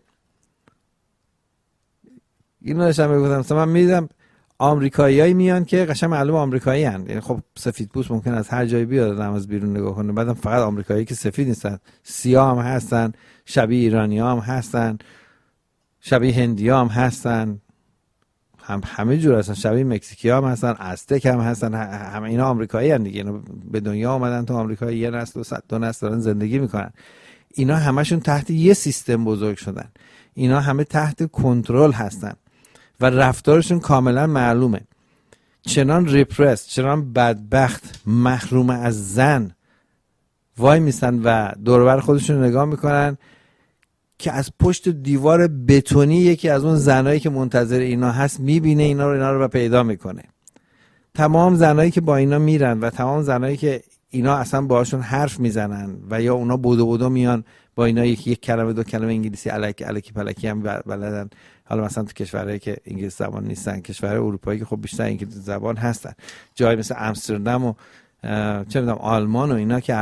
اینو داشتم میگفتم، مثلا من میدیدم آمریکاییایی میان که قشنگ معلوم آمریکایی هستند، یعنی خب سفید پوست ممکن از هر جایی بیاد آدم از بیرون نگاه کنه، بعدم فقط آمریکایی که سفید نیستن، سیاه هم هستن، شبیه ایرانی هم هستن، شبیه هندی هم هستن، همه جور هستن، شبیه مکزیکی هم هستن، ازتک هم هستن، همه اینا آمریکایی هستن دیگه. اینا به دنیا آمدن تو آمریکا، یه نسل و دو نسل دارن زندگی میکنن. اینا همشون تحت یه سیستم بزرگ شدن، اینا همه تحت کنترل هستن و رفتارشون کاملا معلومه. چنان ریپرس، چنان بدبخت، محروم از زن وای میسن و دور و بر خودشون نگاه میکنن که از پشت دیوار بتونی یکی از اون زنایی که منتظر اینا هست میبینه اینا رو و پیدا میکنه. تمام زنایی که با اینا میرن و تمام زنایی که اینا اصلا باهاشون حرف میزنن و یا اونا بودو میان با اینا یک کلمه دو کلمه انگلیسی الکی پلکی هم بلدن. حالا مثلا تو کشورهایی که انگلیسی زبان نیستن، کشورهای اروپایی که خب بیشتر انگلیسی زبان هستن، جایی مثل آمستردام و چه میدونم آلمان و اینا که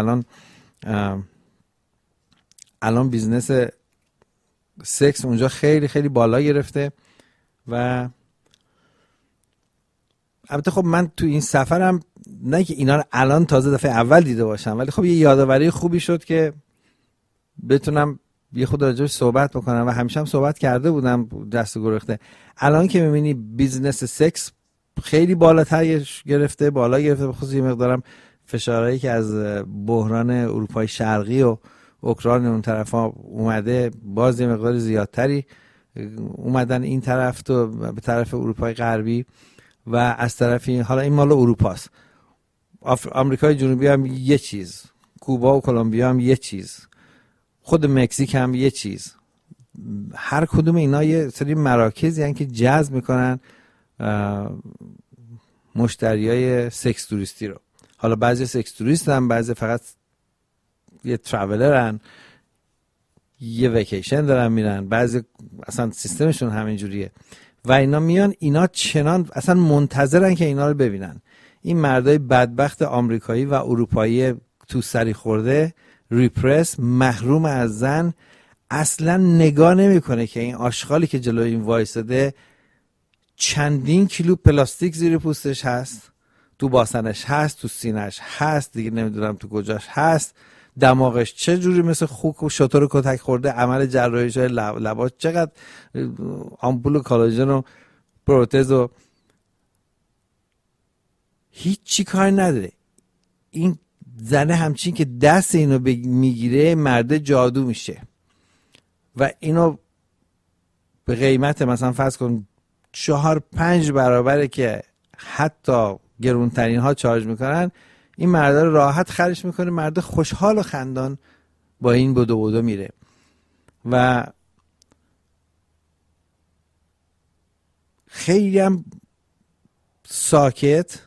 الان بیزنس سکس اونجا خیلی خیلی بالا گرفته. و البته خب من تو این سفرم نه که اینا رو الان تازه دفعه اول دیده باشم، ولی خب یه یادآوری خوبی شد که بتونم یه خود راجعش صحبت بکنم و همیشه هم صحبت کرده بودم دست گرفته. الان که میبینی بیزنس سکس خیلی بالا گرفته، به خصوص یه مقدارم فشارهایی که از بحران اروپای شرقی و اوکراین اون طرفا اومده، باز یه مقدار زیادتری اومدن این طرف تو به طرف اروپای غربی و از طرفی حالا این مال اروپاست. آمریکای جنوبی هم یه چیز، کوبا و کلمبیا هم یه چیز، خود مکزیک هم یه چیز. هر کدوم اینا یه سری مراکزی هستن که جذب میکنن مشتریای سکس توریستی رو. حالا بعضی سکس توریست هم، بعضی فقط یه ترافلرن، یه ویکیشن دارن میرن، بعضی اصلا سیستمشون همین جوریه و اینا میان، اینا چنان اصلا منتظرن که اینا رو ببینن. این مردای بدبخت آمریکایی و اروپایی تو سری خورده، ریپرس، محروم از زن، اصلا نگاه نمیکنه که این آشغالی که جلوی این وایساده چندین کیلو پلاستیک زیر پوستش هست، تو باسنش هست، تو سینش هست، دیگه نمیدونم تو کجاش هست، دماغش چه جوری مثل خوک و شتر کتک خورده، عمل جراحیش لباش چقدر آمپول کالاژن و پروتز و هیچ چی کار نداره. این زنه همچین که دست اینو میگیره مرد جادو میشه و اینو به قیمت مثلا فرض کن 4-5 برابره که حتی گرونترین ها چارج میکنن، این مرد رو راحت خرج میکنه. مرد خوشحال و خندان با این بدو میره و خیلی هم ساکت.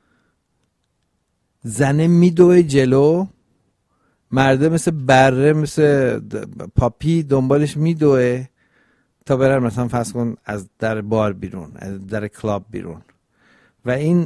زنه میدوه جلو، مرده مثل بره، مثل پاپی دنبالش میدوه تا برن مثلا فرض کن از در بار بیرون، از در کلاب بیرون. و این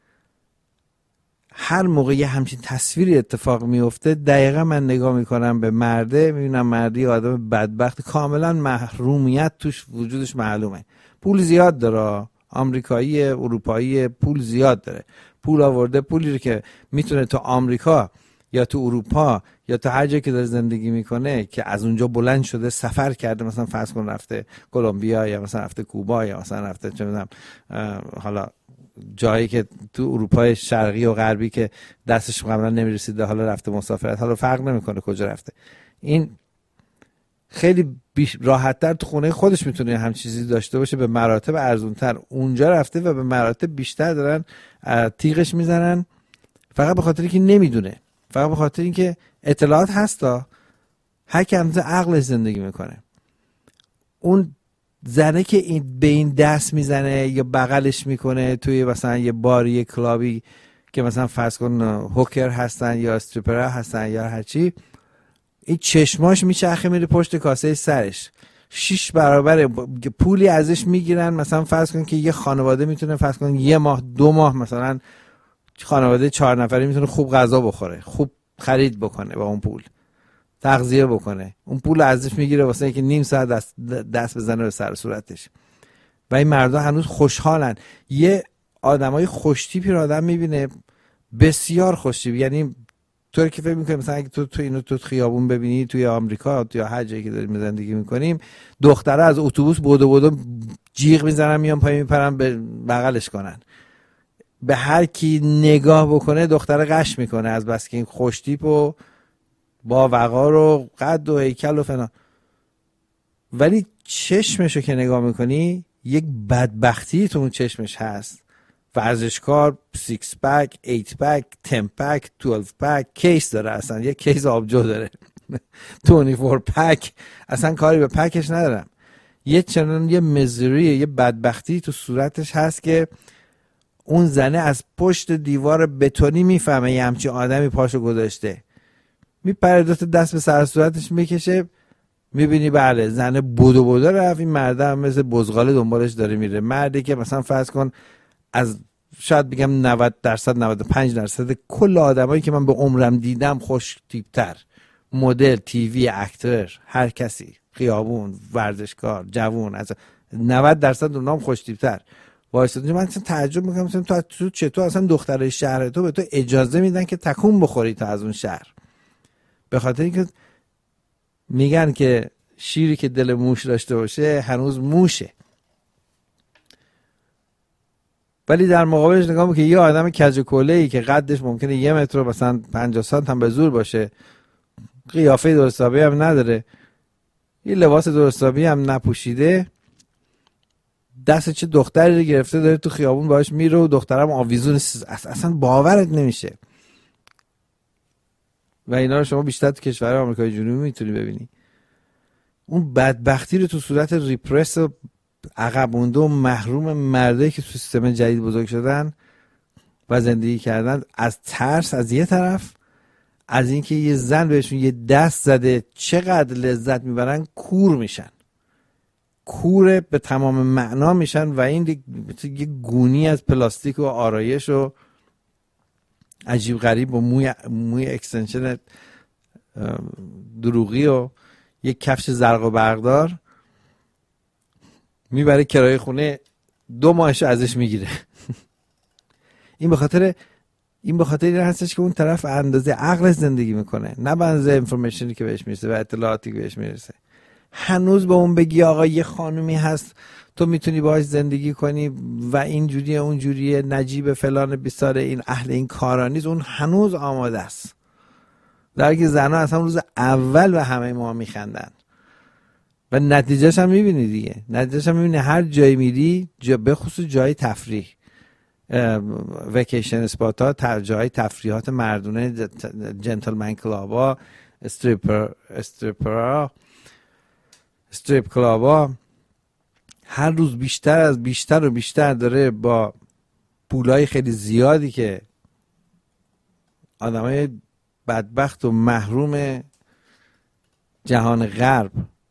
هر موقع یه همچین تصویری اتفاق میفته، دقیقا من نگاه میکنم به مرده، میبینم مردی آدم بدبخت، کاملا محرومیت توش وجودش معلومه. پول زیاد داره، آمریکایی اروپایی پول زیاد داره، پول آورده، پولی رو که میتونه تو آمریکا یا تو اروپا یا تو هر جایی که داره زندگی میکنه که از اونجا بلند شده سفر کرده، مثلا فرض کن رفته کلمبیا یا مثلا رفته کوبا یا مثلا رفته چه میدونم حالا جایی که تو اروپای شرقی و غربی که دستش قبلا نمیرسیده، حالا رفته مسافرت، حالا فرق نمیکنه کجا رفته. این خیلی راحت‌تر تو خونه خودش میتونه هم چیزی داشته باشه به مراتب ارزونتر. اونجا رفته و به مراتب بیشتر دارن تیغش میزنن، فقط به خاطر اینکه نمیدونه، فقط به خاطر اینکه اطلاعات هستا، هر کی همزه عقلش زندگی میکنه. اون زنه که این به این دست میزنه یا بغلش میکنه توی مثلا یه باری، یه کلابی که مثلا فرض کن هوکر هستن یا استریپر هستن یا هرچی، این چشماش میچرخه میره پشت کاسه سرش، 6 برابر پولی ازش میگیرن. مثلا فرض کن که یه خانواده میتونه فرض کن 1 ماه 2 ماه مثلا خانواده 4 نفری میتونه خوب غذا بخوره، خوب خرید بکنه، با اون پول تغذیه بکنه. اون پول ازش میگیره واسه اینکه نیم ساعت دست بزنه به سر صورتش. و این مردا هنوز خوشحالن. یه آدمای خوشتیپی رو آدم میبینه، بسیار خوشتیپ، یعنی طوری که فکر میکنیم مثلا اگه تو اینو تو خیابون ببینی توی آمریکا یا هر جایی که داریم زندگی میکنیم، دختره از اتوبوس بودو جیغ میزنن میان پایین میپرن به بغلش کنن. به هر کی نگاه بکنه دختره قش میکنه از بس که این خوشتیپ و با وقار و قد و هیکل و فلان. ولی چشمشو که نگاه میکنی یک بدبختی تو اون چشمش هست. ورزشکار 6 پک، 8 پک، 10 پک، 12 پک، کیس داره، اصلا یه کیس آبجو داره 24 پک، اصلا کاری به پکش ندارم. یه چنان یه مزری، یه بدبختی تو صورتش هست که اون زنه از پشت دیوار بتونی میفهمه یه همچین آدمی پاشو گذاشته، میپره دوتا دست به سر صورتش میکشه، میبینی بله زنه بودو رفت، این مرده هم مثل بزغاله دنبالش داره میره. مردی که مثلا فرض کن از شاید بگم 90% 95% کل آدمایی که من به عمرم دیدم خوش تیپتر، مدل، تیوی، اکتر، هر کسی، خیابون، ورزشکار، جوون، از 90% اونام خوش تیپتر وایسادن. من اصلا تعجب میکنم مثلا تو چطور اصلا دخترای شهر تو به تو اجازه میدن که تکون بخوری تا از اون شهر؟ به خاطر اینکه میگن که شیری که دل موش داشته باشه هنوز موشه. ولی در مقابلش نگاه میکنی یه آدم کج و کله‌ای که قدش ممکنه 1 متر مثلا 50 سانت هم به زور باشه، قیافه درستابی هم نداره، یه لباس درستابی هم نپوشیده، دست چه دختری رو گرفته داره تو خیابون باهاش میره و دخترم آویزون، اصلا باورت نمیشه. و اینا رو شما بیشتر تو کشورهای آمریکای جنوبی میتونی ببینی. اون بدبختی رو تو صورت ریپرس و عقب مونده و محروم مردایی که تو سیستم جدید بزرگ شدن و زندگی کردن، از ترس از یه طرف، از اینکه یه زن بهشون یه دست زده چقدر لذت میبرن، کور میشن، کور به تمام معنا میشن. و این یه گونی از پلاستیک و آرایش و عجیب غریب و موی اکستنشن دروغی و یک کفش زرق و برقدار میبره کرایه خونه 2 ماهش ازش میگیره. این به خاطر این هستش که اون طرف اندازه عقلش زندگی میکنه، نه به اندازه انفورمیشنی که بهش میرسه و اطلاعاتی که بهش میرسه. هنوز به اون بگی آقا یه خانومی هست تو میتونی باهاش زندگی کنی و این جوریه اون جوریه، نجیب فلان بیساره، این اهل این کارا نیست، اون هنوز آماده است. در حالی که زنها اصلا روز اول به همه ما میخندن و نتیجهش هم میبینی دیگه. نتیجهش هم میبینی هر جایی میری، به خصوص جای تفریح، ویکیشن اسپات ها، جای تفریحات مردونه، جنتلمن کلابا، استریپ کلابا، هر روز بیشتر داره با پولای خیلی زیادی که آدمای بدبخت و محروم جهان غرب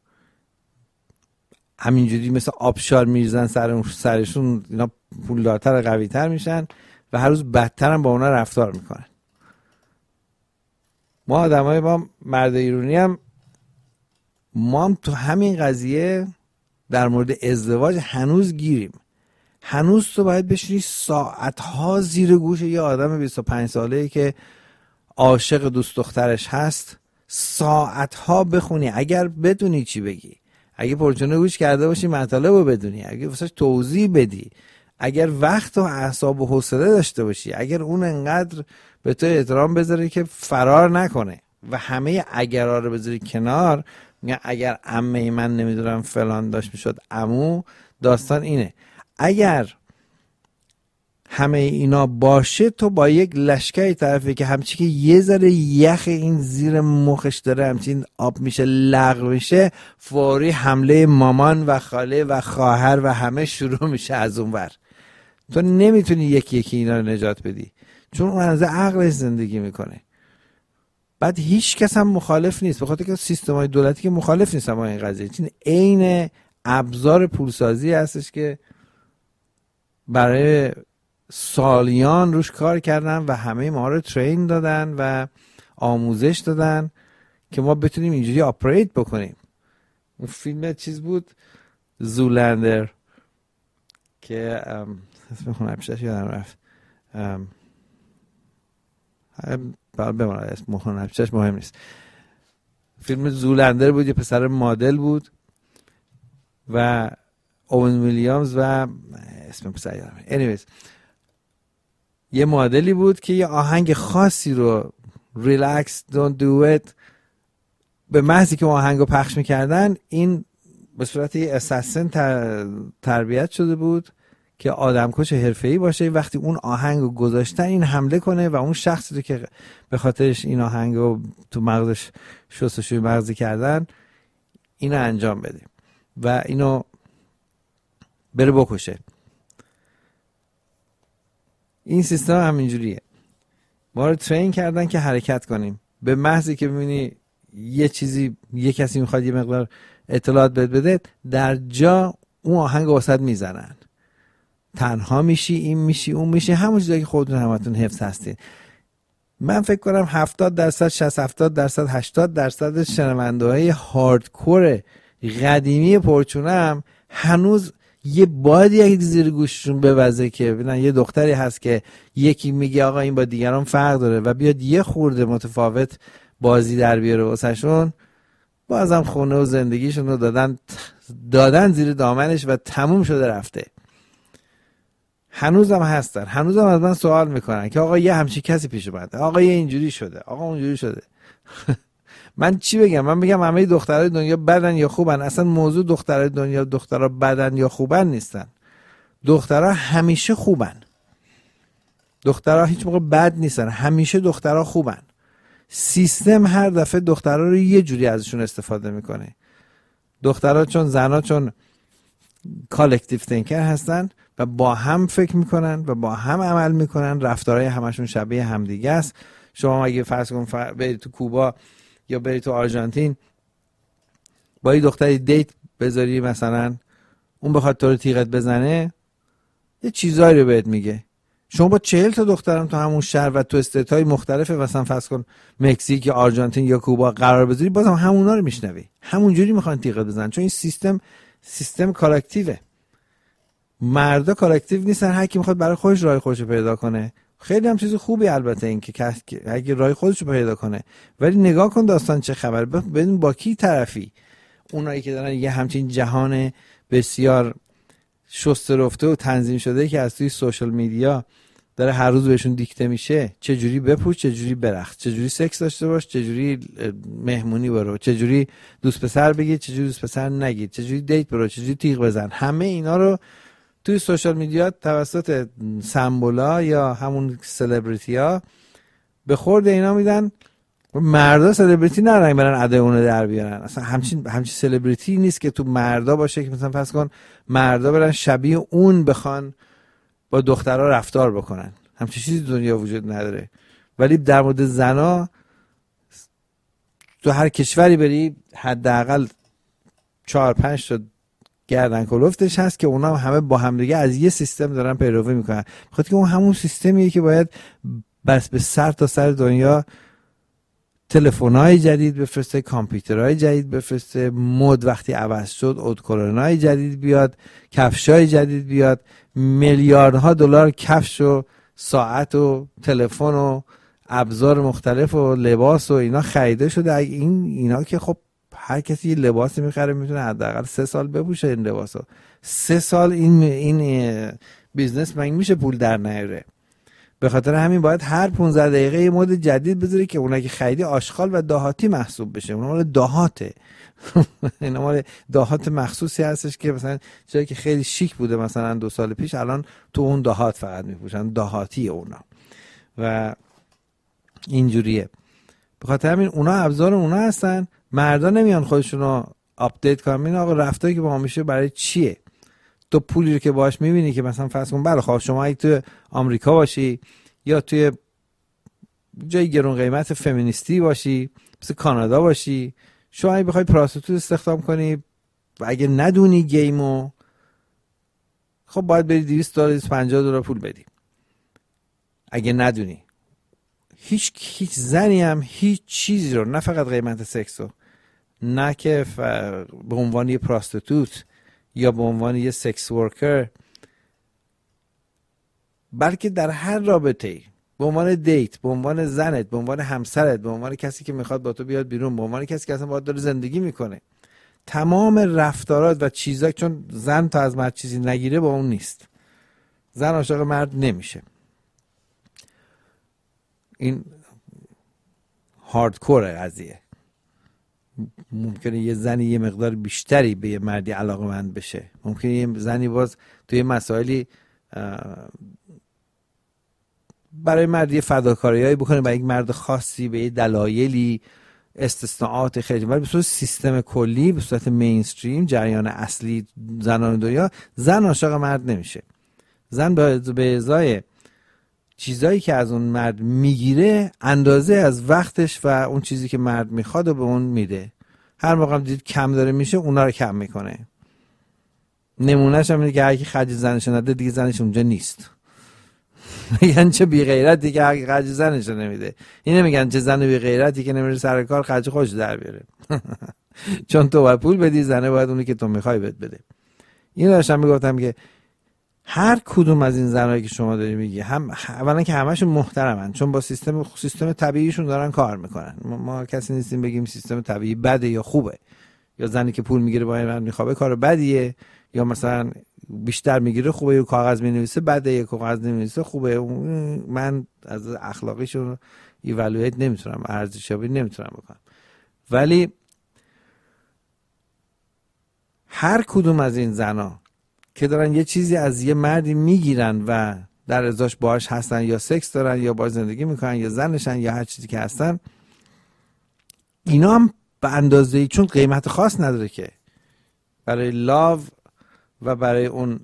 همینجوری مثل آبشار میریزن سرشون، اینا پولدارتر و قویتر میشن و هر روز بدتر هم با اونا رفتار میکنن. ما آدمای ما مرد ایرانی هم تو همین قضیه در مورد ازدواج هنوز گیریم. هنوز تو باید بشینی ساعتها زیر گوش یه آدم 25 ساله‌ای که عاشق دوست دخترش هست ساعتها بخونی، اگر بدونی چی بگی، اگه پرچونه گوش کرده باشی مطالب رو بدونی، اگه واسش توضیح بدی، اگر وقت و اعصاب و حوصله داشته باشی، اگر اون انقدر به تو احترام بذاره که فرار نکنه و همه اگرها رو بذاری کنار میگن اگر عمه من نمیدونم فلان داشت میشد عمو. داستان اینه اگر همه اینا باشه تو با یک لشکری طرفی که همچی که یه ذره یخ این زیر مخش داره همچین آب میشه لغو میشه، فوری حمله مامان و خاله و خواهر و همه شروع میشه از اون ور. تو نمیتونی یکی یکی اینا رو نجات بدی چون اون از عقلش زندگی میکنه. بعد هیچ کس هم مخالف نیست، به خاطر که سیستم‌های دولتی که مخالف نیستن با این قضیه. این عین ابزار پولسازی هستش که برای سالیان روش کار کردن و همه ما رو ترین دادن و آموزش دادن که ما بتونیم اینجوری آپریت بکنیم. اون فیلم چیز بود زولندر که اسم هنرپیشه‌اش یادم رفت، بماند اسم هنرپیشه‌اش مهم نیست. فیلم زولندر بود، یه پسر مدل بود و اوون ویلیامز و اسم پسر یادم anyways یه مدلی بود که یه آهنگ خاصی رو relax don't do it به محضی که آهنگ رو پخش میکردن این به صورت یه اساسن تربیت شده بود که آدمکش حرفه‌ای باشه. وقتی اون آهنگ رو گذاشتن این حمله کنه و اون شخصی رو که به خاطرش این آهنگ رو تو مغزش شستشوی مغزی کردن اینو انجام بده و اینو بره بکشه. این سیستم همینجوریه، ما رو ترین کردن که حرکت کنیم. به محضی که ببینی یه چیزی یه کسی میخواد یه مقدار اطلاعات بده در جا اون آهنگ واسط میزنن، تنها میشی، این میشی، اون میشی، همون چیزایی که خودتون همتون حفظ هستین. من فکر کنم 70%، 60%، 70%، 80% شنونده‌های هاردکور قدیمی پرچونم هنوز یه بادی زیر گوششون بوزه که ببینن یه دختری هست که یکی میگه آقا این با دیگران فرق داره و بیاد یه خورده متفاوت بازی در بیاره واسهشون، بازم خونه و زندگیشون رو دادن زیر دامنش و تموم شده رفته. هنوزم هستن، هنوزم از من سوال میکنن که آقا یه همچی کسی پیش اومده، آقا یه اینجوری شده، آقا اونجوری شده. من چی بگم؟ من بگم همه دخترای دنیا بدن یا خوبن؟ اصلا موضوع دخترای دنیا دخترا بدن یا خوبن نیستن. دخترها همیشه خوبن، دخترها هیچ موقع بد نیستن، همیشه دخترها خوبن. سیستم هر دفعه دخترها رو یه جوری ازشون استفاده میکنه. دخترها چون زنها چون کالکتیو تینکر هستن و با هم فکر میکنن و با هم عمل میکنن، رفتارهای همشون شبیه همدیگه است. شما اگه فرض کن برید تو کوبا یا برید تو آرژانتین با یه دختری دیت بذاری، مثلا اون بخواد تو رو تیغت بزنه یه چیزایی رو بهت میگه. شما با 40 تا دخترم تو همون شهر و تو استیت‌های مختلفه، مثلا فرض کن مکزیک یا آرژانتین یا کوبا قرار بذاری، بازم همونا رو میشنوی، همونجوری میخوان تیغت بزنن، چون این سیستم کالکتیوه. مردا کالکتیو نیستن، هر کی میخواد برای خودش راه خودش رو پیدا کنه. خیلی هم چیز خوبی البته این که اگه راه خودش رو پیدا کنه، ولی نگاه کن داستان چه خبر، ببین با کی طرفی. اونایی که دارن یه همچین جهان بسیار شسته رفته و تنظیم شده که از توی سوشال میدیا داره هر روز بهشون دیکته میشه، چه جوری بپوش، چه جوری برخت، چه جوری سکس داشته باش، چه جوری مهمونی برو، چه جوری دوست پسر بگید، چه جوری دوست پسر نگید، چه جوری دیت برو، چه جوری تیغ بزن. همه اینا رو توی سوشال میدیا توسط سمبولا یا همون سلبریتی‌ها به خورد اینا میدن. مردا سلبریتی ندارن برن ادای اون در بیارن. اصلا همچین سلبریتی نیست که تو مردا باشه که مثلا فرض کن مردا برن شبیه اون بخوان با دخترها رفتار بکنن. همچین چیزی دنیا وجود نداره. ولی در مورد زنا تو هر کشوری بری حداقل 4-5 تا گردن کلفتش هست که اونا همه با همدیگه از یه سیستم دارن پیروی میکنن. بخاطر که اون همون سیستمیه که باید بس به سر تا سر دنیا تلفن‌های جدید بفرسته، کامپیوترهای جدید بفرسته، مد وقتی عوض شد ادکورنای جدید بیاد، کفشای جدید بیاد، میلیاردها دلار کفش و ساعت و تلفن و ابزار مختلف و لباس و اینا خریده شده. اینا که خب هر کسی یه لباسی میخره میتونه حداقل 3 سال بپوشه این لباسو. 3 سال این بیزنس من میشه پول در نیاره. به خاطر همین باید هر 15 دقیقه یه مود جدید بذاری که اونایی که خریدی آشغال و دهاتی محسوب بشه. اون مال دهاته. اینا مال دهات مخصوصی هستش که مثلا جایی که خیلی شیک بوده مثلا 2 سال پیش الان تو اون دهات فقط میپوشن، دهاتی اونا و اینجوریه. به خاطر همین اونا ابزار اونا هستن. مردا نمیان خودشونو آپدیت کنن. این آقا رفتاری که با ما میشه برای چیه؟ تو پولی رو که باهاش میبینی که مثلا فرض کن بله خب شما اگه تو آمریکا باشی یا توی جای گرون قیمت فمینیستی باشی مثل کانادا باشی، شما اگه بخوای پراستیتوت استخدام کنی و اگه ندونی گیمو، خب باید بری $250 پول بدی. اگه ندونی هیچ زنی هم هیچ چیزی رو، نه فقط قیمت سکسو، نه که به عنوان یه پراستیتوت یا به عنوان یه سکس ورکر، بلکه در هر رابطه‌ای، به عنوان دیت، به عنوان زنت، به عنوان همسرت، به عنوان کسی که میخواد با تو بیاد بیرون، به عنوان کسی که اصلا باهات داره زندگی میکنه، تمام رفتارات و چیزا، چون زن تا از مرد چیزی نگیره با اون نیست. زن عاشق مرد نمیشه. این هاردکور قضیه. ممکنه یه زنی یه مقدار بیشتری به یه مردی علاقه‌مند بشه، ممکنه یه زنی باز توی مسائلی برای مرد یه فداکاریایی بکنه برای یک مرد خاصی به یه دلایلی، استثناءات خیلی، ولی به صورت سیستم کلی، به صورت مینستریم، جریان اصلی زنان دنیا، زن عاشق مرد نمیشه. زن به ازای چیزایی که از اون مرد میگیره اندازه از وقتش و اون چیزی که مرد میخواد و به اون میده. هر موقع دید کم داره میشه اونا رو کم میکنه. نمونهش هم اینه که هر کی خرج زنش نده دیگه زنش اونجا نیست. میگن چه بی غیرتی که هر کی خرج زنش نمیده. این نمیگن چه زن بی غیرتی که نمیره سر کار خرج خودش در بیاره. چون تو باید پول بدی، زنه باید اونی که تو میخوای بده. اینو داشتم میگفتم که هر کدوم از این زنایی که شما داری میگی، هم اولا که همشون محترمن چون با سیستم طبیعیشون دارن کار میکنن. ما کسی نیستیم بگیم سیستم طبیعی بده یا خوبه، یا زنی که پول میگیره با این میخوابه کار بدیه، یا مثلا بیشتر میگیره خوبه، یا کاغذ مینویسه بده، یا کاغذ نمی‌نویسه خوبه. من از اخلاقیشون ایوالویت نمیتونم، ارزشیابی نمیتونم بکنم. ولی هر کدوم از این زنا که دارن یه چیزی از یه مردی میگیرن و در ازاش باهاش هستن، یا سکس دارن یا باهاش زندگی میکنن یا زنشن یا هر چیزی که هستن، اینا هم به اندازه‌ای، چون قیمت خاص نداره که برای لاو و برای اون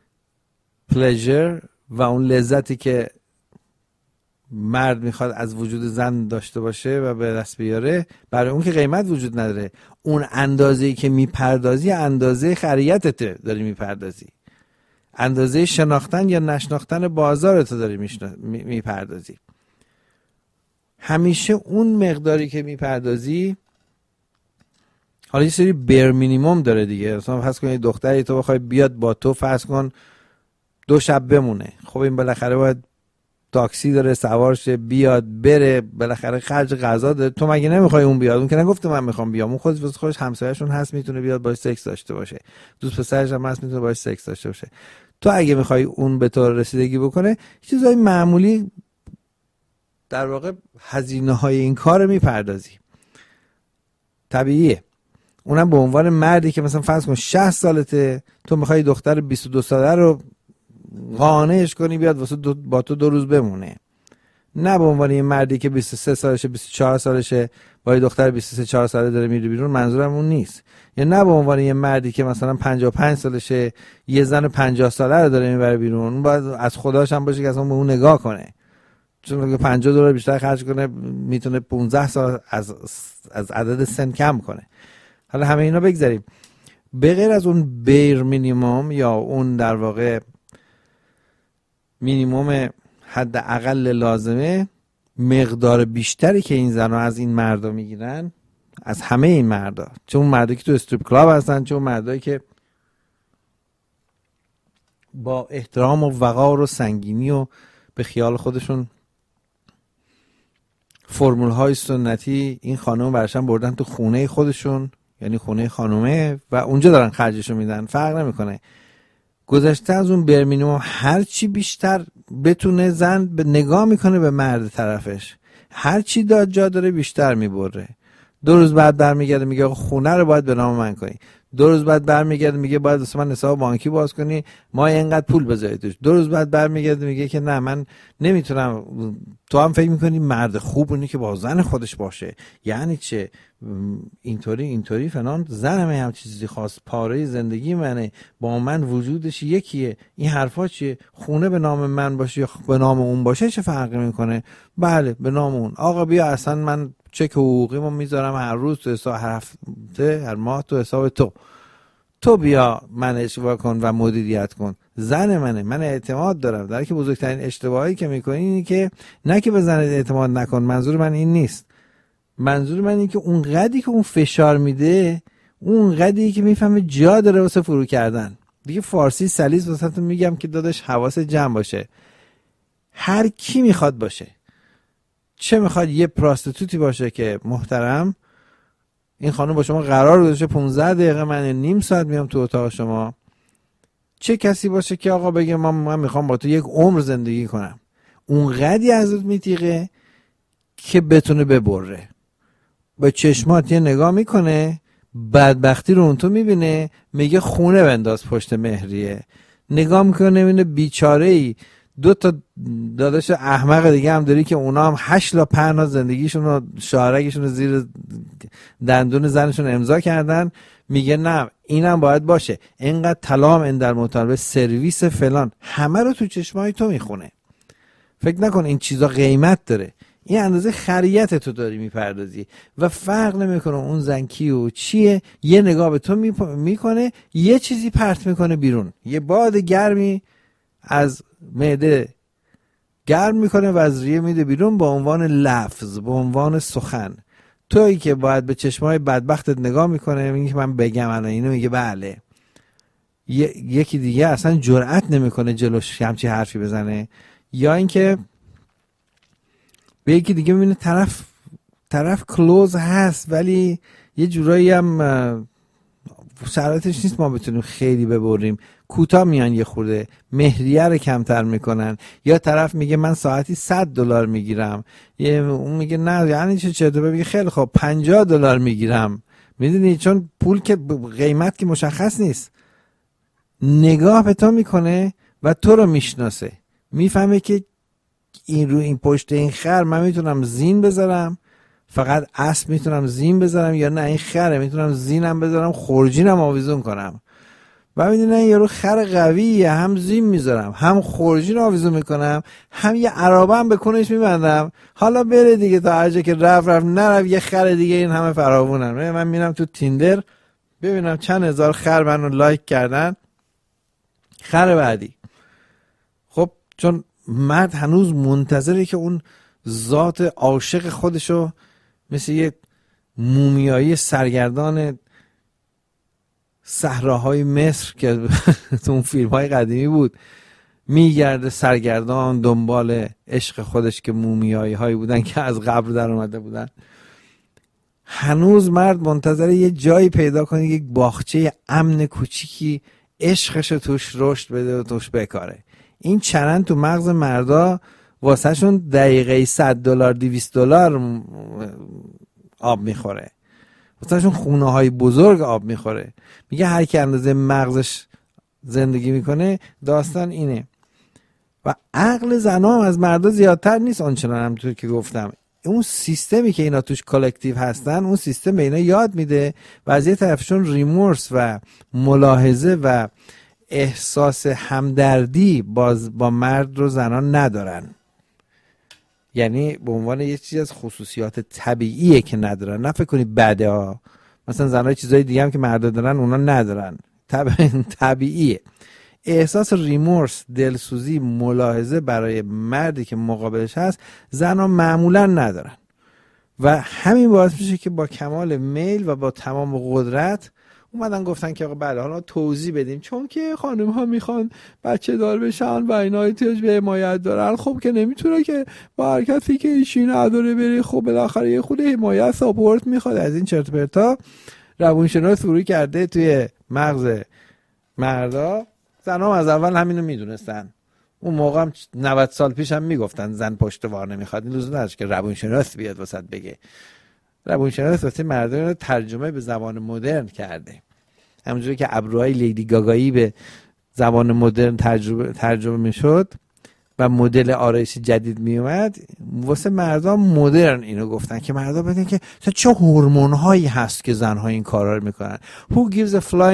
پلژر و اون لذتی که مرد میخواد از وجود زن داشته باشه و به دست بیاره، برای اون که قیمت وجود نداره. اون اندازه‌ای که میپردازی اندازه خریتته داری میپردازی، اندازه شناختن یا نشناختن بازارت داری میپردازی. همیشه اون مقداری که میپردازی، حالا یه سری بیر مینیمم داره دیگه. مثلا فرض کن یه دختری تو بخوای بیاد با تو فرض کن 2 شب بمونه، خب این بالاخره باید تاکسی داره، سوار شه، بیاد بره، بالاخره خرج غذا داره. تو مگه نمیخوای اون بیاد؟ اون که نگفته من میخوام بیام، اون خودش همسایه‌شون هست میتونه بیاد باهاش سکس داشته باشه، دوست پسرش هم هست میتونه باهاش سکس داشته باشه. تو اگه میخوای اون به تو رسیدگی بکنه، چیزای معمولی در واقع هزینه‌های این کار میپردازی. طبیعیه. اونم به عنوان مردی که مثلا فرض کن 60 سالته، تو میخوای دختر 22 ساله رو قانعش کنی بیاد واسه با تو 2 روز بمونه، نه به عنوان یه مردی که 23 سالشه 24 سالشه با یه دختر 23 4 ساله داره میره بیرون. منظورم اون نیست. یا نه به عنوان یه مردی که مثلا 55 سالشه یه زن 50 ساله رو داره میبره بیرون. اون باید از خداش هم باشه که اصلا به اون نگاه کنه، چون اگه $50 بیشتر خرج کنه میتونه 15 سال از عدد سن کم کنه. حالا همه اینا بگذاریم. به غیر از اون بیر مینیمم یا اون در واقع مینیمم حد اقل لازمه، مقدار بیشتری که این زنها از این مردا میگیرن، از همه این مردا، چه اون مردایی که تو استریپ کلاب هستن، چه اون مردایی که با احترام و وقار و سنگینی و به خیال خودشون فرمول های سنتی این خانم برشن بردن تو خونه خودشون، یعنی خونه خانومه، و اونجا دارن خرجشو میدن. فرق نمیکنه. گذشته از اون بر مینیمم هر چی بیشتر بتونه زن به نگاه میکنه به مرد طرفش، هر چی داد جا داره بیشتر میبره. 2 روز بعد برمیگرده میگه خونه رو باید به نام من کنی. 2 روز بعد برمیگرده میگه باید واسه من حساب بانکی باز کنی، ما اینقدر پول بذاری توش. 2 روز بعد برمیگرده میگه که نه من نمیتونم. تو هم فکر میکنی مرد خوب اونی که با زن خودش باشه، یعنی چه اینطوری فلان، زنم هم چیزی خاص، پاره زندگی منه، با من وجودش یکیه، این حرفا چیه؟ خونه به نام من باشه یا به نام اون باشه چه فرقی میکنه؟ بله به نام اون. آقا بیا اصلا من چک حقوقیمو میذارم هر روز تو حساب، هر هفته هر ماه تو حساب تو بیا منش کن و مدیریت کن. زن منه، من اعتماد دارم. در که بزرگترین اشتباهی که میکنی اینه که نه که به زنت اعتماد نکن، منظور من این نیست. منظور من اینه که اون قدری که اون فشار میده، اون قدری که میفهمه جا داره واسه فرو کردن. دیگه فارسی سلیس واسهتون میگم که داداش حواس جمع باشه. هر کی میخواد باشه، چه میخواد یه پراستیتوتی باشه که محترم، این خانم با شما قرار گذاشته 15 دقیقه من نیم ساعت میام تو اتاق شما، چه کسی باشه که آقا بگه من میخوام با تو 1 عمر زندگی کنم، اون قدری ازت میتیقه که بتونه ببره. با چشمات یه نگاه میکنه، بدبختی رو اون تو میبینه، میگه خونه بنداز پشت مهریه. نگاه میکنه میبینه بیچاره ای 2 تا داداش احمق دیگه هم داری که اونا هم 8 لا پهنا زندگیشون رو، شارگشون رو زیر دندون زنشون امضا کردن. میگه نه اینم باید باشه، اینقدر طلا هم در مطالبه، سرویس فلان، همه رو تو چشمای تو میخونه. فکر نکن این چیزا قیمت داره. این اندازه خریت تو داری میپردازی و فرق نمیکنه اون زن کی و چیه. یه نگاه به تو میکنه، یه چیزی پرت میکنه بیرون، یه باد گرمی از معده گرم میکنه و از ریه میده بیرون، با عنوان لفظ، با عنوان سخن. تویی که باید به چشمای بدبختت نگاه میکنه، میگه من بگم الان اینو، میگه بله. یکی دیگه اصلا جرئت نمیکنه جلوش همچی حرفی بزنه. یا اینکه به یکی دیگه میبینه طرف کلوز هست ولی یه جورایی هم شرایطش نیست ما بتونیم خیلی ببریم، کوتاه میان، یه خورده مهریه رو کمتر میکنن. یا طرف میگه من ساعتی $100 میگیرم، اون میگه نه یعنی چطور؟ میگه خیلی خب $50 میگیرم. میدونی چون پول که قیمت که مشخص نیست، نگاه به تو میکنه و تو رو میشناسه، میفهمه که این رو این پشت این خر من میتونم زین بذارم، فقط اسب میتونم زین بذارم، یا نه این خره میتونم زینم بذارم خورجینم آویزون کنم. و میدونن یارو خر قویه، هم زین میذارم هم خورجین آویزون میکنم، هم یه عرابه هم به کنش میبندم. حالا بره دیگه، تا هر جا که رفت نرفت، یه خر دیگه این همه فراوونن. من میرم تو تیندر ببینم چند هزار خر منو لایک کردن، خر بعدی. خب چون مرد هنوز منتظره که اون ذات عاشق خودشو مثل یه مومیایی سرگردان صحراهای مصر که تو اون فیلم های قدیمی بود میگرده سرگردان دنبال عشق خودش، که مومیایی هایی بودن که از قبر در اومده بودن. هنوز مرد منتظره یه جایی پیدا کنه، یک باغچه امن کوچیکی عشقش توش رشد بده و توش بکاره. این چرند تو مغز مردا واسه شون دقیقه $100 $200 آب میخوره، واسه شون خونه های بزرگ آب میخوره. میگه هر کی اندازه مغزش زندگی میکنه، داستان اینه. و عقل زنا هم از مردا زیادتر نیست آنچنان، همونطور که گفتم. اون سیستمی که اینا توش کلکتیو هستن، اون سیستم به اینا یاد میده و از یه طرفشون ریمورس و ملاحظه و احساس همدردی با مرد رو زنان ندارن. یعنی به عنوان یه چیز از خصوصیات طبیعیه که ندارن. نه فکر کنی بده ها، مثلا زنای چیزای دیگه هم که مردا دارن اونا ندارن، طبیعیه. احساس ریمورس، دلسوزی، ملاحظه برای مردی که مقابلش هست زنها معمولا ندارن و همین باعث میشه که با کمال میل و با تمام قدرت اومدن گفتن که آقا بله حالا توضیح بدیم، چون که خانم ها میخوان بچه دار بشن و اینا احتیاج به حمایت دارن. خب که نمیتونه که با حرکتی که ایشی نداره بری، خب بالاخره یه خود حمایت ساپورت میخواد. از این چرت و پرتا روانشناس فروی کرده توی مغز مردا. زنها از اول همینو میدونستن اون موقع هم 90 سال پیش هم میگفتن زن پشتوار نمیخواد. این لزوم نداشت که روانشناس بیاد واسط بگه. روانشناس واسه مردان رو ترجمه به زبان مدرن کرده. همونجوری که ابروهای لیدی گاگایی به زبان مدرن ترجمه میشد و مدل آرایشی جدید میومد، واسه مردان مدرن اینو گفتن که مردان بدونن که چه هورمون هایی هست که زنها این کارا رو میکنن. Who gives a flying